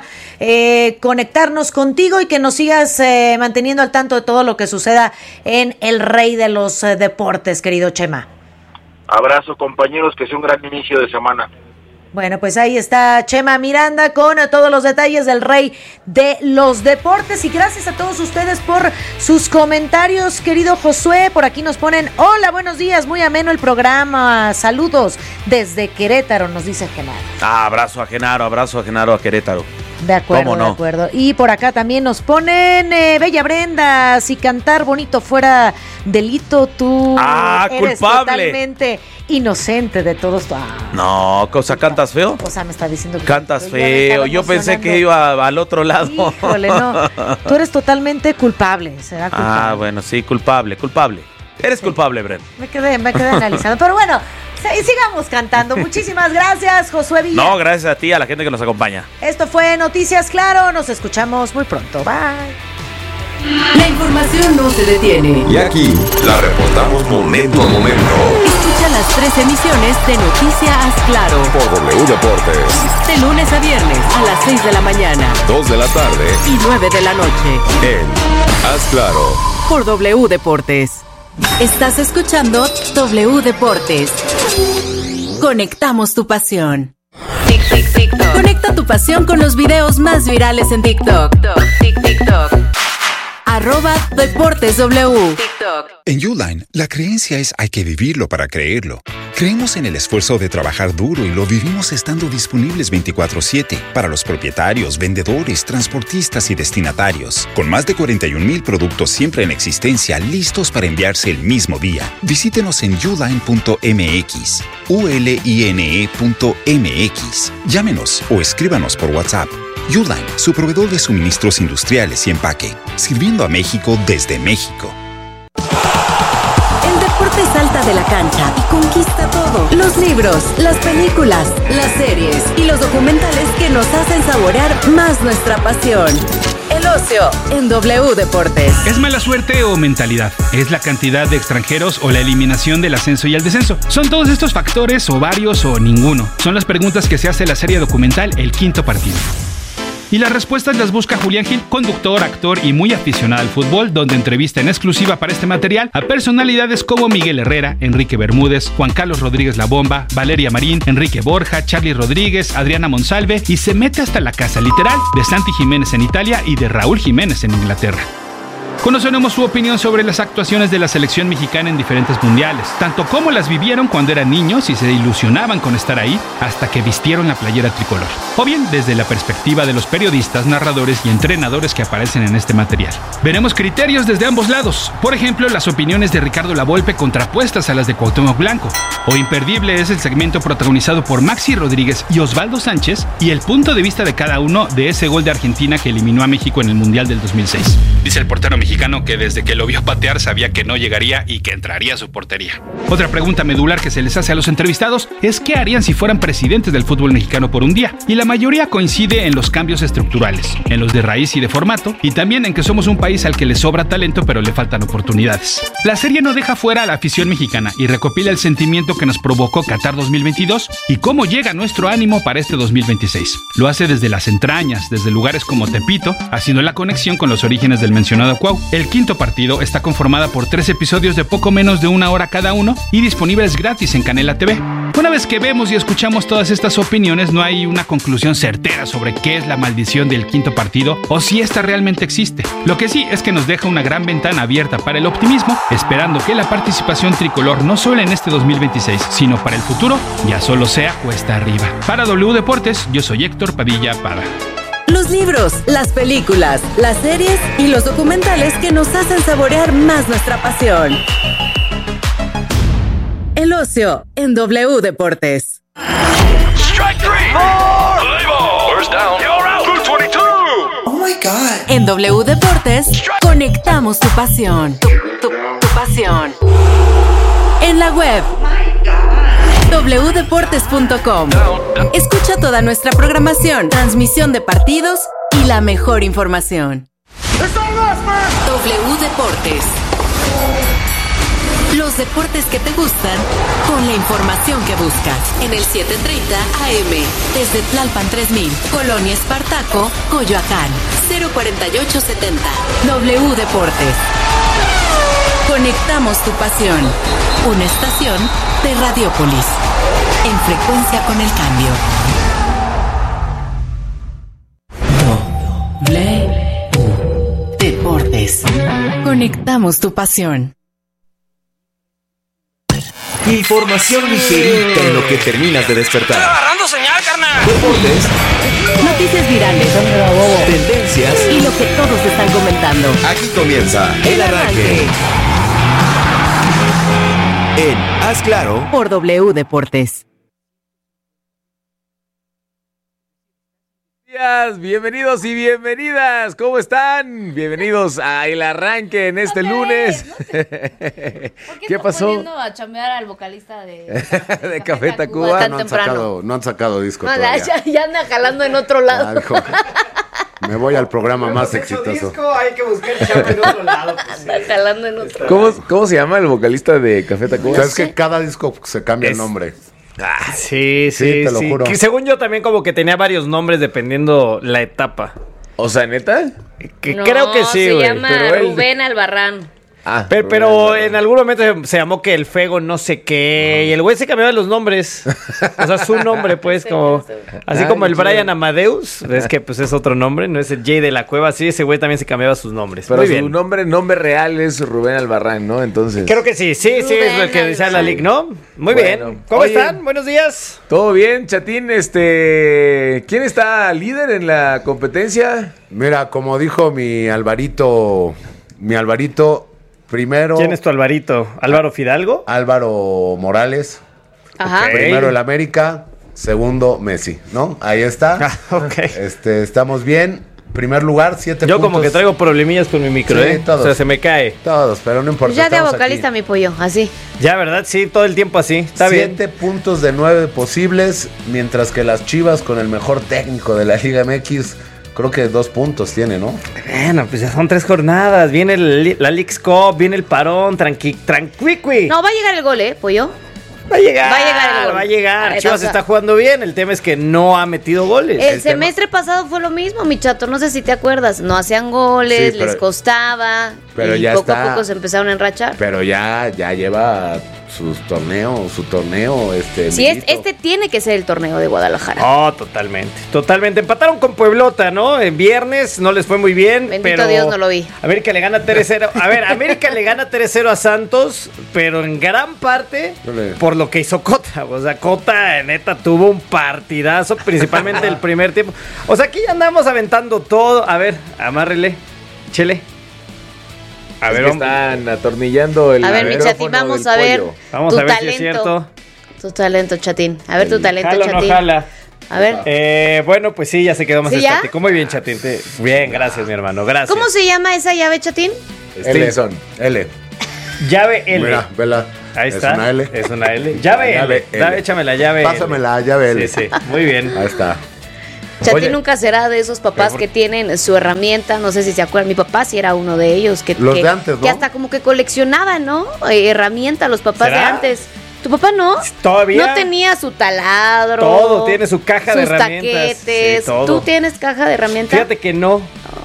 conectarnos contigo y que nos sigas manteniendo al tanto de todo lo que suceda en el rey de los deportes, querido Chema. Abrazo, compañeros, que sea un gran inicio de semana. Bueno, pues ahí está Chema Miranda con todos los detalles del rey de los deportes, y gracias a todos ustedes por sus comentarios, querido Josué. Por aquí nos ponen: hola, buenos días, muy ameno el programa, saludos desde Querétaro, nos dice Genaro. Abrazo a Genaro a Querétaro. De acuerdo, no? De acuerdo. Y por acá también nos ponen: Bella Brenda, si cantar bonito fuera delito, tú eres culpable, totalmente inocente de todo esto. No, cosa, ¿cantas feo? O sea, me está diciendo que cantas feo. Yo pensé que iba al otro lado. Híjole, no. Tú eres totalmente culpable. Será culpable. Bueno, sí, culpable. Eres culpable, Bren. Me quedé analizando. Pero bueno, sigamos cantando. Muchísimas gracias, Josué Villa. No, gracias a ti, a la gente que nos acompaña. Esto fue Noticias Claro. Nos escuchamos muy pronto. Bye. La información no se detiene. Y aquí la reportamos momento a momento. Escucha las 3 emisiones de Noticias Claro por W Deportes. De lunes a viernes a las 6 de la mañana, 2 de la tarde y 9 de la noche. En Haz Claro por W Deportes. Estás escuchando W Deportes. Conectamos tu pasión. TikTok. Conecta tu pasión con los videos más virales en TikTok. TikTok. @DeportesW. TikTok. En Uline, la creencia es: hay que vivirlo para creerlo. Creemos en el esfuerzo de trabajar duro y lo vivimos estando disponibles 24/7 para los propietarios, vendedores, transportistas y destinatarios. Con más de 41,000 productos siempre en existencia, listos para enviarse el mismo día. Visítenos en uline.mx, uline.mx. Llámenos o escríbanos por WhatsApp. Uline, su proveedor de suministros industriales y empaque, sirviendo a México desde México. El deporte salta de la cancha y conquista todo. Los libros, las películas, las series y los documentales que nos hacen saborear más nuestra pasión. El ocio en W Deportes. ¿Es mala suerte o mentalidad? ¿Es la cantidad de extranjeros o la eliminación del ascenso y el descenso? ¿Son todos estos factores o varios o ninguno? Son las preguntas que se hace la serie documental El Quinto Partido. Y las respuestas las busca Julián Gil, conductor, actor y muy aficionado al fútbol, donde entrevista en exclusiva para este material a personalidades como Miguel Herrera, Enrique Bermúdez, Juan Carlos Rodríguez La Bomba, Valeria Marín, Enrique Borja, Charly Rodríguez, Adriana Monsalve, y se mete hasta la casa literal de Santi Jiménez en Italia y de Raúl Jiménez en Inglaterra. Conoceremos su opinión sobre las actuaciones de la selección mexicana en diferentes mundiales, tanto como las vivieron cuando eran niños y se ilusionaban con estar ahí hasta que vistieron la playera tricolor, o bien desde la perspectiva de los periodistas, narradores y entrenadores que aparecen en este material. Veremos criterios desde ambos lados, por ejemplo, las opiniones de Ricardo Lavolpe contrapuestas a las de Cuauhtémoc Blanco, o imperdible es el segmento protagonizado por Maxi Rodríguez y Osvaldo Sánchez y el punto de vista de cada uno de ese gol de Argentina que eliminó a México en el Mundial del 2006. Dice el portero mexicano que desde que lo vio patear sabía que no llegaría y que entraría a su portería. Otra pregunta medular que se les hace a los entrevistados es qué harían si fueran presidentes del fútbol mexicano por un día, y la mayoría coincide en los cambios estructurales, en los de raíz y de formato, y también en que somos un país al que le sobra talento pero le faltan oportunidades. La serie no deja fuera a la afición mexicana y recopila el sentimiento que nos provocó Qatar 2022 y cómo llega nuestro ánimo para este 2026. Lo hace desde las entrañas, desde lugares como Tepito, haciendo la conexión con los orígenes del mencionado Cuau. El quinto partido está conformada por 3 episodios de poco menos de 1 hora cada uno y disponibles gratis en Canela TV. Una vez que vemos y escuchamos todas estas opiniones, no hay una conclusión certera sobre qué es la maldición del quinto partido o si esta realmente existe. Lo que sí es que nos deja una gran ventana abierta para el optimismo, esperando que la participación tricolor no solo en este 2026, sino para el futuro, ya solo sea cuesta arriba. Para W Deportes, yo soy Héctor Padilla Pada. Los libros, las películas, las series y los documentales que nos hacen saborear más nuestra pasión. El ocio en W Deportes. Strike three. First down. You're out. 222. Oh my God. En W Deportes, conectamos tu pasión. Tu pasión. En la web. wdeportes.com. Escucha toda nuestra programación, transmisión de partidos y la mejor información. W Deportes. Los deportes que te gustan con la información que buscas. En el 730 AM, desde Tlalpan 3000, Colonia Espartaco, Coyoacán, 04870. W Deportes. Conectamos tu pasión. Una estación de Radiópolis. En frecuencia con el cambio. W Deportes. Conectamos tu pasión. Información ligerita en lo que terminas de despertar. ¡Estoy agarrando señal, carnal! Deportes. Noticias virales. Tendencias. Y lo que todos están comentando. Aquí comienza El Arranque. En Haz Claro. Por W Deportes. Bienvenidos y bienvenidas, ¿cómo están? Bienvenidos a El Arranque en este lunes. ¿Qué pasó? Poniendo a chambear al vocalista de Café Tacuba. No han sacado disco no, todavía. ya anda jalando en otro lado. Me voy al programa más exitoso. Disco, hay que buscar chamba en otro lado. Pues, anda jalando en otro lado. ¿Cómo se llama el vocalista de Café Tacuba? Es que cada disco se cambia el nombre. Sí, te lo juro. Que según yo también como que tenía varios nombres dependiendo la etapa. O sea, ¿neta? Creo que sí, güey. Se llama Rubén Albarrán. Pero en algún momento se llamó que el Fego no sé qué. Y el güey se cambiaba los nombres. O sea, su nombre, pues, como. Así como el Brian Amadeus. Es que pues es otro nombre, no es el Jay de la Cueva. Sí, ese güey también se cambiaba sus nombres. Pero muy su bien. nombre real es Rubén Albarrán, ¿no? Entonces. Creo que sí, es el que decía la Liga, ¿no? Muy bien. ¿Cómo están? Buenos días. ¿Todo bien, Chatín? ¿Quién está líder en la competencia? Mira, como dijo mi Alvarito primero. ¿Quién es tu Alvarito? ¿Álvaro Fidalgo? Álvaro Morales. Ajá. Primero el América, segundo Messi, ¿no? Ahí está. Estamos bien. Primer lugar, 7 puntos. Yo como que traigo problemillas con mi micro, Todos. O sea, se me cae. Todos, pero no importa. Ya de vocalista mi pollo, así. Ya, ¿verdad? Sí, todo el tiempo así. Está bien. 7 puntos de 9 posibles, mientras que las Chivas con el mejor técnico de la Liga MX, creo que 2 puntos tiene, ¿no? Bueno, pues ya son 3 jornadas. Viene la Leagues Cup, viene el parón, tranqui. No, va a llegar el gol, pollo. Va a llegar el gol. Va a llegar. Ay, Chivas está jugando bien. El tema es que no ha metido goles. El semestre pasado fue lo mismo, mi chato. No sé si te acuerdas. No hacían goles, Sí, pero- les costaba. pero y ya poco está. a poco se empezaron a enrachar. Pero ya lleva su torneo, Sí, este tiene que ser el torneo de Guadalajara. Oh, totalmente. Empataron con Pueblota, ¿no? En viernes no les fue muy bien. Bendito pero Dios, no lo vi. América le gana 3-0. A ver, América le gana 3-0 a Santos, pero en gran parte por lo que hizo Cota. O sea, Cota, neta, tuvo un partidazo, principalmente el primer tiempo. O sea, aquí ya andamos aventando todo. A ver, amárrele, chele. A ver, están atornillando el A ver, mi chatín, vamos a ver. Vamos tu a ver talento. si es cierto. Tu talento, chatín. A ver tu talento, Jala o chatín. no jala. A ver. Bueno, pues sí, ya se quedó más ¿Sí, ya? estático. Muy bien, chatín. Bien, gracias, mi hermano. Gracias. ¿Cómo se llama esa llave, chatín? Stinson, L. Llave L. Mira, vela. Ahí está. Es una L. Es una L. Llave L. Dame, échame la llave Pásame la llave L. Sí, muy bien. Ahí está. Chatín Oye, nunca será de esos papás que tienen su herramienta, no sé si se acuerdan, mi papá sí era uno de ellos, Los de antes, ¿no? que hasta como que coleccionaba, ¿no? Herramienta, los papás ¿Será? de antes. ¿Tu papá no? Todavía. No tenía su taladro. Todo, tiene su caja de sus herramientas. taquetes. Sí, todo. ¿Tú tienes caja de herramientas? Fíjate que no.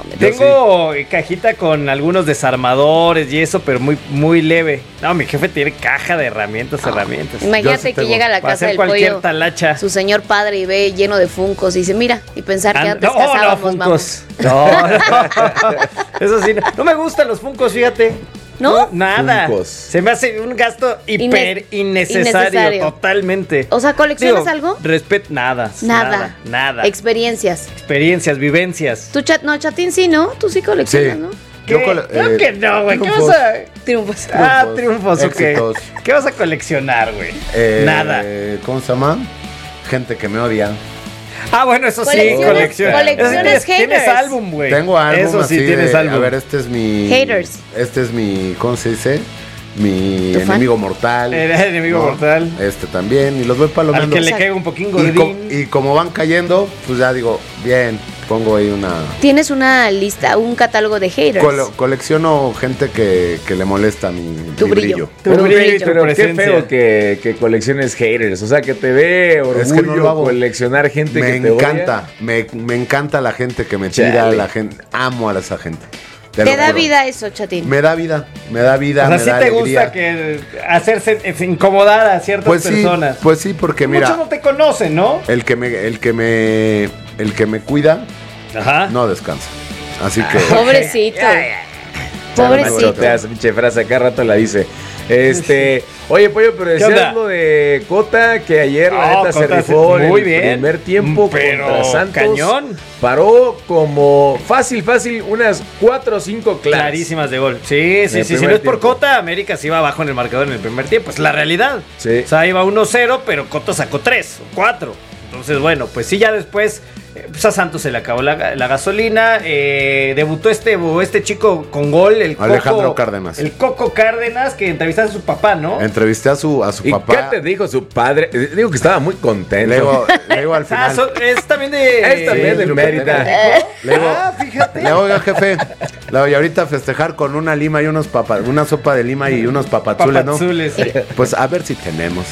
Tengo cajita con algunos desarmadores y eso, pero muy leve. No, mi jefe tiene caja de herramientas. Imagínate que llega a la Para casa hacer del cualquier pollo, talacha. su señor padre, y ve lleno de funcos y dice, mira, y pensar que antes No, cazábamos, Funkos. vamos. No. Eso sí, no me gustan los Funkos, fíjate. ¿No? Nada. Funkos. Se me hace un gasto hiper innecesario, totalmente. O sea, ¿coleccionas algo? Nada. Experiencias. Experiencias, vivencias. Tu chatín sí, ¿no? Tú sí coleccionas, Sí. ¿no? Creo que no, güey. ¿Qué triunfos. vas a...? Triunfos. Triunfos, ok. Éxitos. ¿Qué vas a coleccionar, güey? Nada. ¿Cómo se llama? Gente que me odia. Bueno, eso sí, Colecciones colecciones. Tienes haters. álbum, güey. Tengo álbum Eso sí, así tienes de, álbum. A ver, este es mi... Haters. Este es mi... ¿Cómo se dice? Mi ¿Tu fan? enemigo mortal. El enemigo mortal. Este también. Y los voy palomeando. Al que le caiga un poquín gordín. Y como van cayendo, pues ya digo, bien, pongo ahí una... Tienes una lista, un catálogo de haters. Colecciono gente que le molesta mi brillo. Tu brillo, Pero qué presencia. feo que colecciones haters. O sea, que te dé orgullo Es que no lo hago. coleccionar gente Me que te encanta, odia. me encanta la gente que me tira, Chale. la gente, amo a esa gente. Te lo da juro. vida eso, chatín. Me da vida, O sea, me sí da te alegría. gusta que hacerse incomodar a ciertas Pues sí, personas. pues sí, porque mira, Muchos no te conocen, ¿no? el que me cuida, no descansa. Así que Pobrecito. Pobrecito. Te hace pinche frase, acá rato la dice. Oye, Pollo, pero ¿Qué onda? decías lo de Cota, que ayer la neta se Cota rifó en muy el bien. primer tiempo Pero contra Santos. cañón. Paró como fácil, unas 4 o 5 claras. Clarísimas de gol. Sí. el Si no primer es por tiempo. Cota, América sí iba abajo en el marcador en el primer tiempo. Es la realidad. Sí. O sea, iba 1-0, pero Cota sacó 3 o 4. Entonces, bueno, pues sí, ya después pues a Santos se le acabó la gasolina. Debutó este chico con gol, el Alejandro Coco, Cárdenas. El Coco Cárdenas, que entrevistaste a su papá, ¿no? entrevisté a su ¿Y papá. qué te dijo su padre? Digo que estaba muy contento. Le digo al final. Es también de... Es también del Mérida. Le digo, fíjate. le digo, oiga, jefe, le digo, y ahorita festejar con una lima y una sopa de lima y unos papazules, ¿no? Papazules, sí. Pues a ver si tenemos.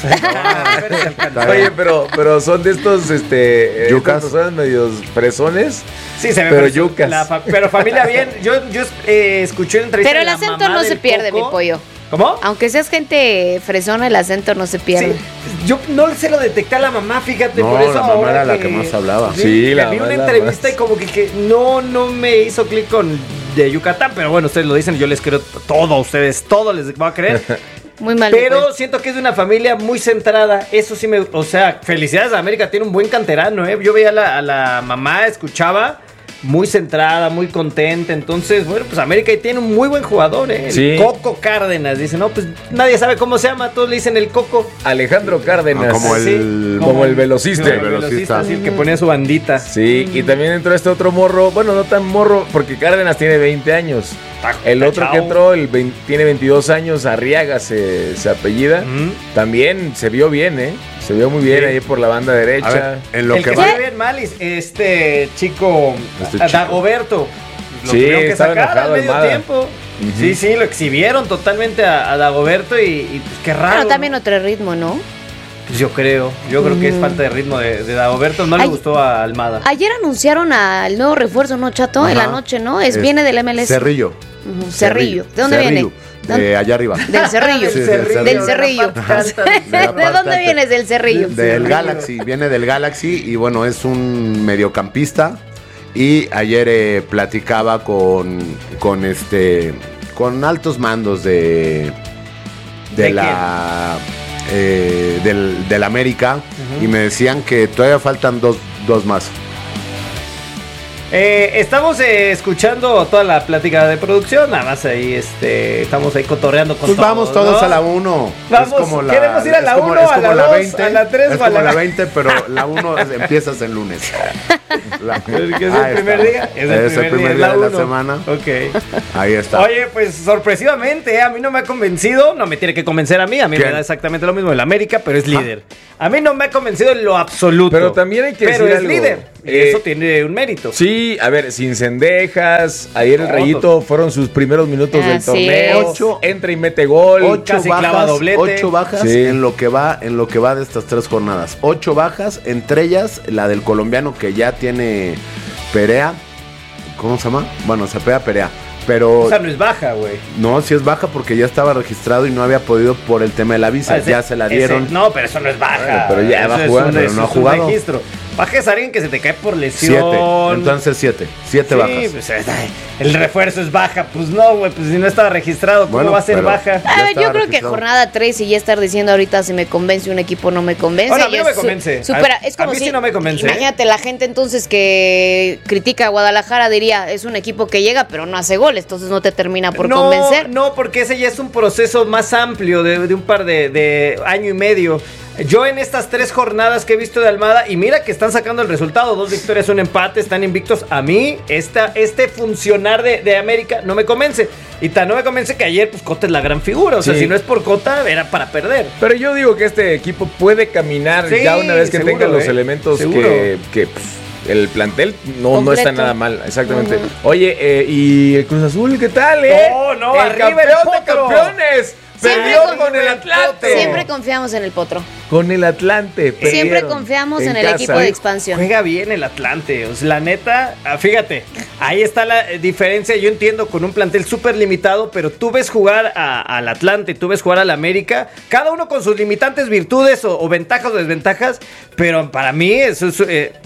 Oye, pero son de estos, Yucas. estas personas medios fresones. Sí, se ve Pero preso- yucas. pero familia bien. Yo escuché una entrevista Pero el de la acento mamá no del se pierde, Coco. mi pollo. ¿Cómo? Aunque seas gente fresona, el acento no se pierde. Sí, yo no se lo detecté a la mamá, fíjate, No, por eso la mamá ahora era la que más hablaba. Sí, la vi mamá una era entrevista más. y como que no me hizo clic con de Yucatán, pero bueno, ustedes lo dicen, yo les creo todo a ustedes, todo les voy a creer. Muy mal. Pero siento que es de una familia muy centrada. Eso sí o sea, felicidades a América, tiene un buen canterano, ¿eh? Yo veía a la mamá, escuchaba, muy centrada, muy contenta. Entonces, bueno, pues América tiene un muy buen jugador, ¿eh? El Sí. Coco Cárdenas. Dice, no, pues nadie sabe cómo se llama, todos le dicen el Coco. Alejandro Cárdenas. Como el- como el velocista. el velocista. Así, el que ponía su bandita. Sí, y también entró este otro morro, bueno, no tan morro, porque Cárdenas tiene 20 años. El otro que entró tiene 22 años, Arriaga se apellida. También se vio bien, ¿eh? Se vio muy bien Sí. ahí por la banda derecha. A ver, en lo El que que va. se ve bien mal es este chico, Dagoberto. Lo Sí, tuvieron que estaba sacar enojado al medio Almada. tiempo. Sí, lo exhibieron totalmente a Dagoberto y pues qué raro. Pero también otro ritmo, ¿no? Pues yo creo que es falta de ritmo de Dagoberto. No le gustó a Almada. Ayer anunciaron al nuevo refuerzo, ¿no, Chato? En la noche, ¿no? Viene del MLS. Cerrillo. Cerrillo. ¿De dónde viene? Allá arriba. Del Cerrillo. Sí, del Cerrillo. ¿De dónde vienes del Cerrillo? Del Galaxy. Viene del Galaxy y bueno, es un mediocampista. Y ayer platicaba con altos mandos del América y me decían que todavía faltan dos más. Estamos escuchando toda la plática de producción, nada más ahí estamos ahí cotorreando con pues todos, vamos todos, ¿no? A la 1. Vamos, ¿queremos ir a la 1, a la 2, 20, a la 3 o a la 20? Pero la 1 empiezas el lunes. ¿Qué es el primer día? Es el primer día de la semana. Ok. Ahí está. Oye, pues sorpresivamente, a mí no me ha convencido, no me tiene que convencer a mí me da exactamente lo mismo el América, pero es líder. A mí no me ha convencido en lo absoluto. Pero también hay que decir es algo. Líder. Y eso tiene un mérito. Sí, a ver, sin cendejas. Ayer el Rayito fueron sus primeros minutos del torneo. 8, entra y mete gol. Casi clava doblete. 8 bajas en lo que va de estas 3 jornadas. 8 bajas, entre ellas la del colombiano que ya tiene Perea. ¿Cómo se llama? Bueno, se pega Perea. Pero, o sea, no es baja, güey. No, sí es baja porque ya estaba registrado y no había podido por el tema de la visa. Ya se la dieron. No, pero eso no es baja. Pero ya va a jugar, pero no ha jugado. Registro. Baja es alguien que se te cae por lesión. 7. Entonces 7 bajas. Pues, el refuerzo es baja. Pues no, güey. Pues si no estaba registrado, ¿cómo va a ser baja? A ver, yo creo que jornada 3 y ya estar diciendo ahorita si me convence un equipo no me convence. Ahora, a mí no me convence. Es como a mí sí no me convence. Imagínate, la gente entonces que critica a Guadalajara diría, es un equipo que llega pero no hace goles, entonces no te termina por convencer. No, porque ese ya es un proceso más amplio de un par de año y medio. Yo en estas 3 jornadas que he visto de Almada, y mira que están sacando el resultado, 2 victorias, 1 empate, están invictos. A mí, este funcionar de América no me convence. Y tan no me convence que ayer, pues, Cota es la gran figura. O sea, si no es por Cota, era para perder. Pero yo digo que este equipo puede caminar ya una vez que tenga los elementos que pues, el plantel no está nada mal, exactamente. Oye, ¿y el Cruz Azul qué tal, No, el campeón de campeones. Perdió con el Atlante. Siempre confiamos en el Potro. Con el Atlante. Siempre confiamos en el equipo de expansión. Juega bien el Atlante. O sea, la neta, fíjate, ahí está la diferencia. Yo entiendo con un plantel súper limitado, pero tú ves jugar al Atlante, tú ves jugar al América, cada uno con sus limitantes, virtudes o ventajas o desventajas. Pero para mí, eso es,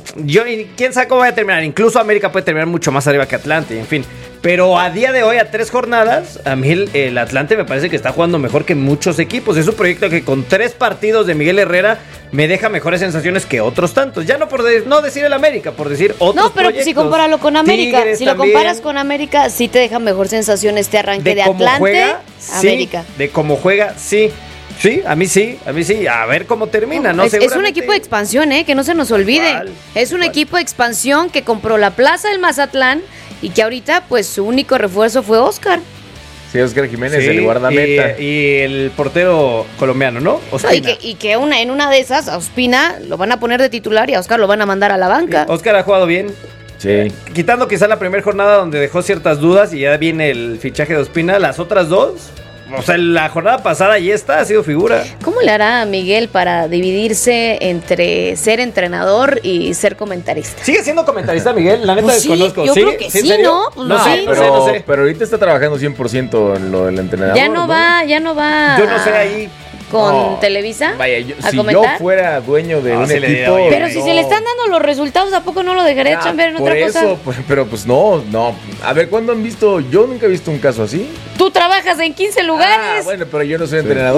quién sabe cómo va a terminar. Incluso América puede terminar mucho más arriba que Atlante, en fin. Pero a día de hoy, a 3 jornadas, a mí el Atlante me parece que está jugando mejor que muchos equipos. Es un proyecto que con 3 partidos de Miguel Herrera me deja mejores sensaciones que otros tantos. Ya no por no decir el América, por decir otros No, pero proyectos. si compáralo con América. Tigres si lo comparas con América, sí te deja mejor sensación este arranque de Atlante. Juega, América. Sí, de cómo juega, sí. Sí, a mí sí. A ver cómo termina, ¿no? Es un equipo de expansión, que no se nos olvide. Es un equipo de expansión que compró la plaza del Mazatlán y que ahorita, pues, su único refuerzo fue Oscar. Sí, Oscar Jiménez, el guardameta. Y el portero colombiano, ¿no? Ospina. Y que en una de esas, a Ospina lo van a poner de titular y a Oscar lo van a mandar a la banca. Oscar ha jugado bien. Sí. Quitando quizá la primera jornada donde dejó ciertas dudas y ya viene el fichaje de Ospina, las otras 2... O sea, la jornada pasada y esta ha sido figura. ¿Cómo le hará Miguel para dividirse entre ser entrenador y ser comentarista? ¿Sigue siendo comentarista, Miguel? La neta pues desconozco. Yo creo que sí, ¿no? No sé. Pero ahorita está trabajando 100% en lo del entrenador. Ya no va. Yo no sé ahí. ¿Con Televisa? Vaya, si comentar? yo fuera dueño de un equipo... Pero si se le están dando los resultados, ¿a poco no lo dejaría chambear en otra cosa? Pero pues no. A ver, ¿cuándo han visto? Yo nunca he visto un caso así. Tú trabajas en 15 lugares. Bueno, pero yo no soy entrenador.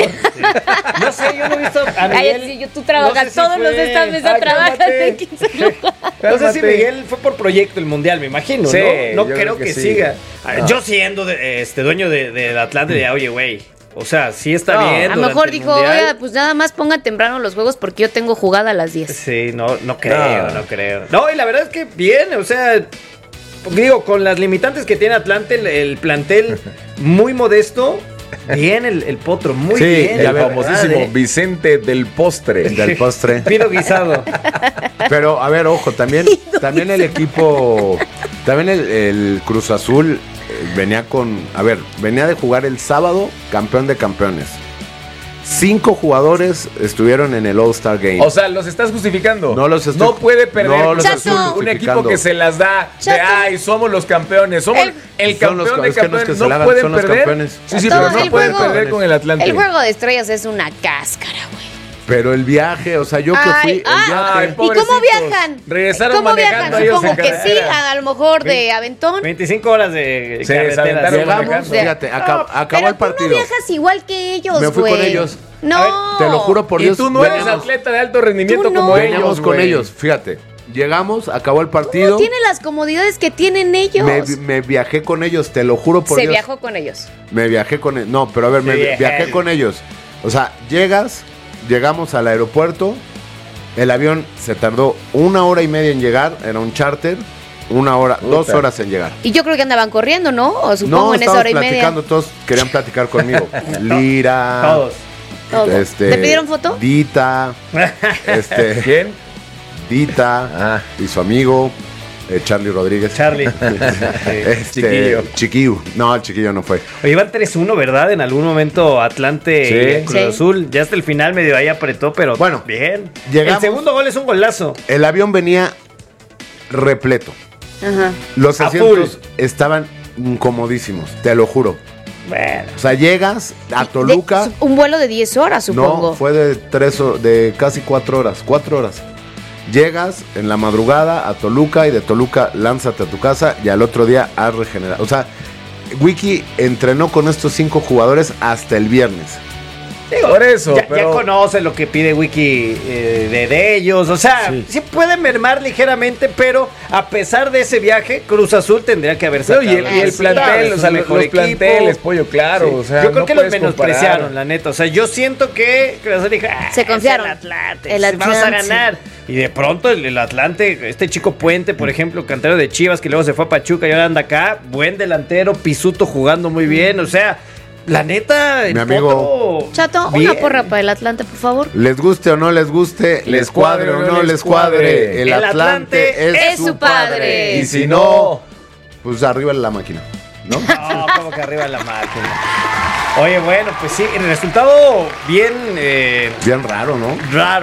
No sé, yo no he visto a Miguel. Cállate, tú trabajas todos los de esta mesa, trabajas en 15 lugares. No sé si Miguel fue por proyecto el Mundial, me imagino, sí, ¿no? No creo que siga. No. Yo siendo dueño del Atlante, diría, oye, güey. O sea, sí está bien. A lo mejor dijo, oiga, pues nada más pongan temprano los juegos porque yo tengo jugada a las 10. Sí, no creo. No, y la verdad es que bien, o sea, digo, con las limitantes que tiene Atlante, el plantel muy modesto. Bien el Potro, muy bien. El famosísimo Vicente del Postre. Del Postre. Pido guisado. Pero, a ver, ojo, también el equipo, también el Cruz Azul venía de jugar el sábado campeón de campeones. 5 jugadores estuvieron en el All-Star Game. O sea, ¿los estás justificando? No los estoy. No puede perder un equipo justificando. que se las da de ay, somos los campeones, somos el campeón de campeones. No hagan, pueden perder. Sí, pero no pueden perder con el Atlante. El juego de estrellas es una cáscara, güey. Pero el viaje, o sea, yo que fui. ¿Y cómo viajan? Regresaron ¿Cómo manejando viajan? Supongo que sí, carretera. a lo mejor de aventón. 25 horas de carretera. Llegamos, fíjate, acabó el partido. Pero tú no viajas igual que ellos, güey. Me fui con ellos. No. Ver, te lo juro por Dios. Y tú no eres atleta de alto rendimiento como ellos, veníamos con ellos, fíjate. Llegamos, acabó el partido. No tiene las comodidades que tienen ellos. Me viajé con ellos, te lo juro por Dios. Se viajó con ellos. Me viajé con ellos. No, pero a ver, viajé con ellos. O sea, llegamos al aeropuerto. El avión se tardó 1 hora y media en llegar. Era un charter. 1 hora, 2 horas en llegar. Y yo creo que andaban corriendo, ¿no? O supongo en esa hora y media. Platicando, todos querían platicar conmigo. Lira. Todos. ¿Te pidieron foto? Dita. ¿Quién? Dita y su amigo Charlie Rodríguez. Charlie. Chiquillo. No, el chiquillo no fue. Oye, iban 3-1, ¿verdad? En algún momento Atlante Cruz Azul. Ya hasta el final medio ahí apretó, pero bueno, bien. Llegamos, el segundo gol es un golazo. El avión venía repleto. Ajá. Los asientos estaban incomodísimos, te lo juro. Bueno. O sea, llegas a Toluca. Un vuelo de 10 horas, supongo. No, fue de casi 4 horas. 4 horas. Llegas en la madrugada a Toluca y de Toluca lánzate a tu casa y al otro día has regenerado. O sea, Wiki entrenó con estos 5 jugadores hasta el viernes. Digo, por eso, ya conoce lo que pide Wiki de ellos. O sea, sí pueden mermar ligeramente, pero a pesar de ese viaje, Cruz Azul tendría que haber sacado. Y el plantel, o sea, los planteles, pollo, claro. Sí. O sea, yo creo no que los menospreciaron, la neta. O sea, yo siento que Cruz Azul dijo, se confiaron. El Atlante, vamos a ganar. Y de pronto el Atlante, este chico Puente, por ejemplo, cantero de Chivas, que luego se fue a Pachuca y ahora anda acá, buen delantero, Pisuto jugando muy bien, o sea, la neta, mi amigo Chato, bien. Una porra para el Atlante, por favor. Les guste o no les guste, les cuadre o no les cuadre, el Atlante es su padre. Y si no, pues arriba la máquina, ¿no? No, como que arriba la máquina. Oye, bueno, pues sí, el resultado bien... bien raro, ¿no?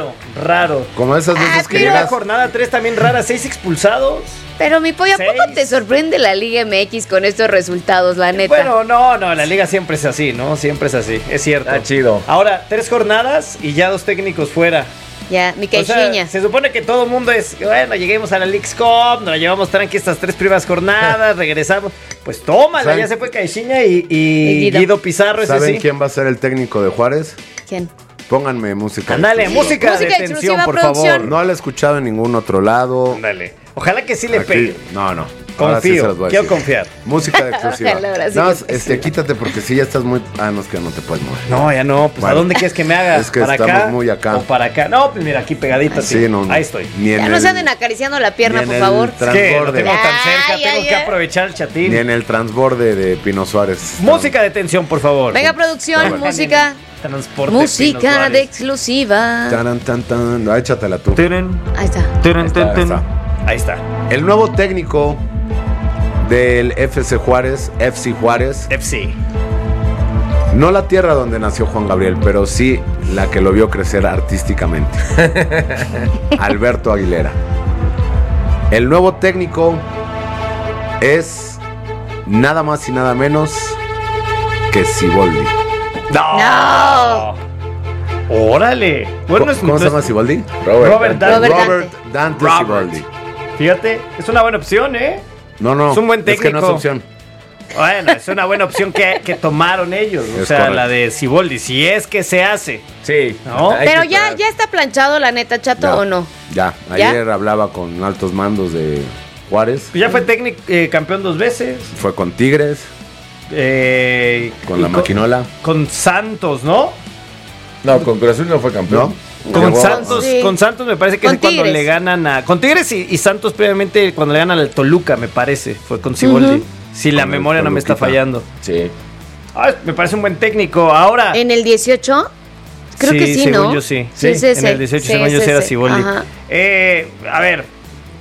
Raro. Como esas veces que llegas... jornada 3 también rara, 6 expulsados. Pero mi pollo, ¿a poco te sorprende la Liga MX con estos resultados, la neta? Bueno, no, la Liga siempre es así, ¿no? Siempre es así, es cierto. Está chido. Ahora, 3 jornadas y ya 2 técnicos fuera. Ya, mi caixinha. O sea, se supone que todo el mundo es, bueno, lleguemos a la Leagues Cup, nos la llevamos tranqui estas 3 primeras jornadas, regresamos. Pues tómala, ya se fue Caixinha y Guido Pizarro. ¿Saben quién va a ser el técnico de Juárez? ¿Quién? Pónganme música. Ándale, música de tensión, por favor. No la he escuchado en ningún otro lado. Ándale. Ojalá que sí le pegue. No. Confío, quiero confiar. Música de exclusiva. No, quítate porque si ya estás muy... no, es que no te puedes mover. No, ya no. Pues bueno, ¿a dónde quieres que me haga? Es que ¿para estamos acá muy acá. o para acá? No, pues mira, aquí pegadita. Sí, no. Ahí estoy. Ya no se anden acariciando la pierna, por favor. Es que lo tengo tan cerca, tengo que aprovechar el chatín. Ni en el transborde de Pino Suárez. Música de tensión, por favor. Venga, producción, música. Transporte música de exclusiva. Échatela tú. Ahí está. Ahí está. El nuevo técnico del FC Juárez. No la tierra donde nació Juan Gabriel, pero sí la que lo vio crecer artísticamente. Alberto Aguilera. El nuevo técnico es nada más y nada menos que Siboldi. ¡No! ¡Órale! Bueno, ¿Cómo se llama Siboldi? Robert Dante Siboldi. Fíjate, es una buena opción, ¿eh? No. Es un buen técnico. Es que no es opción. Bueno, es una buena opción que tomaron ellos. O sea, correcto. La de Siboldi, si es que se hace. Sí. ¿No? Pero ya está planchado, la neta, Chato, ¿o no? Ya. Ayer hablaba con altos mandos de Juárez. Ya fue técnico, campeón 2 veces. Fue con Tigres. Con la Maquinola. Con Santos, ¿no? No, con Cruz Azul no fue campeón. ¿No? Con Santos me parece que es cuando le ganan a... Con Tigres y Santos previamente cuando le ganan al Toluca, me parece. Fue con Siboldi. Si la memoria no me está fallando. Sí. Me parece un buen técnico. Ahora... ¿En el 18? Creo que sí, según ¿no? Yo sí. Sí. En el 18 según yo sí era Siboldi. A ver,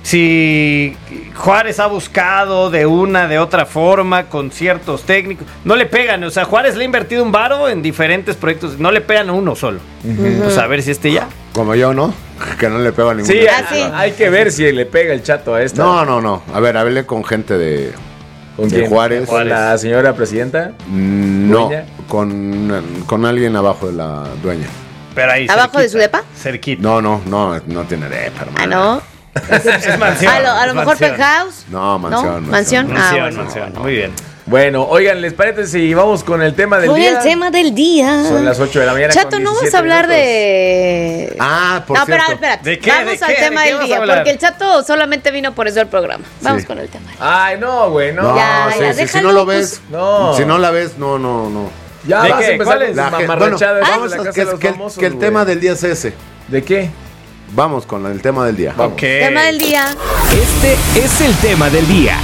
si Juárez ha buscado de una, de otra forma, con ciertos técnicos, no le pegan, o sea, Juárez le ha invertido un varo en diferentes proyectos, no le pegan a uno solo. Pues a ver si ya. Como yo, ¿no? Que no le pega a ninguno. Sí, hay que ver si le pega el Chato a esta. No. A ver, hablé con gente de Juárez. ¿Con la señora presidenta? No, con alguien abajo de la dueña. Pero ahí ¿abajo de su depa? Cerquita. No tiene depa, hermano. Ah, ¿no? Es mansión. A lo mejor penthouse. No, mansión. ¿Mansión? Mansión. Muy bien. Bueno, oigan, ¿les parece si vamos con el tema del día? el tema del día. Son las 8 de la mañana. Chato, no vas a hablar de... por cierto. No, espérate. ¿De qué? Vamos al tema del día, porque el Chato solamente vino por eso al programa. Vamos con el tema. Ay, no, güey, no. Si no lo ves, si no la ves, no. Ya vas a empezar con sus mamarrachadas. Vamos a que el tema del día es ese. ¿De qué? Vamos con el tema del día. Ok. Tema del día. Este es el tema del día.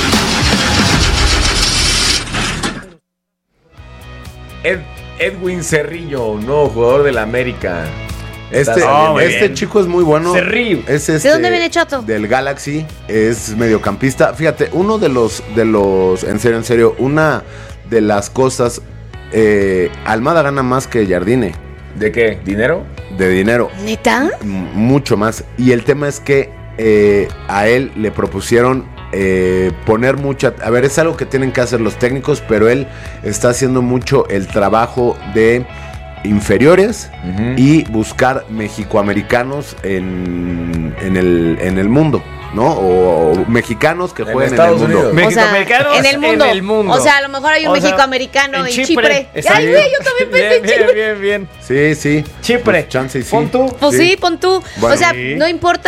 Edwin Cerrillo, nuevo jugador del América. Este chico es muy bueno. Cerrillo. ¿De dónde viene Chato? Del Galaxy, es mediocampista. Fíjate, uno de los, en serio, una de las cosas, Almada gana más que Jardine. ¿De qué? ¿Dinero? De dinero. ¿Neta? Mucho más. Y el tema es que a él le propusieron poner mucha... A ver, es algo que tienen que hacer los técnicos, pero él está haciendo mucho el trabajo de inferiores y buscar mexicoamericanos en el mundo, ¿no? O mexicanos que jueguen en el mundo. Mexicoamericanos en el mundo. O sea, a lo mejor hay un mexicoamericano en Chipre. Ay, güey, yo también pensé en Chipre. Bien. Sí. Chipre. Pues, chance y sí. Pon tú. Pues sí, pon tú. Bueno. O sea, no importa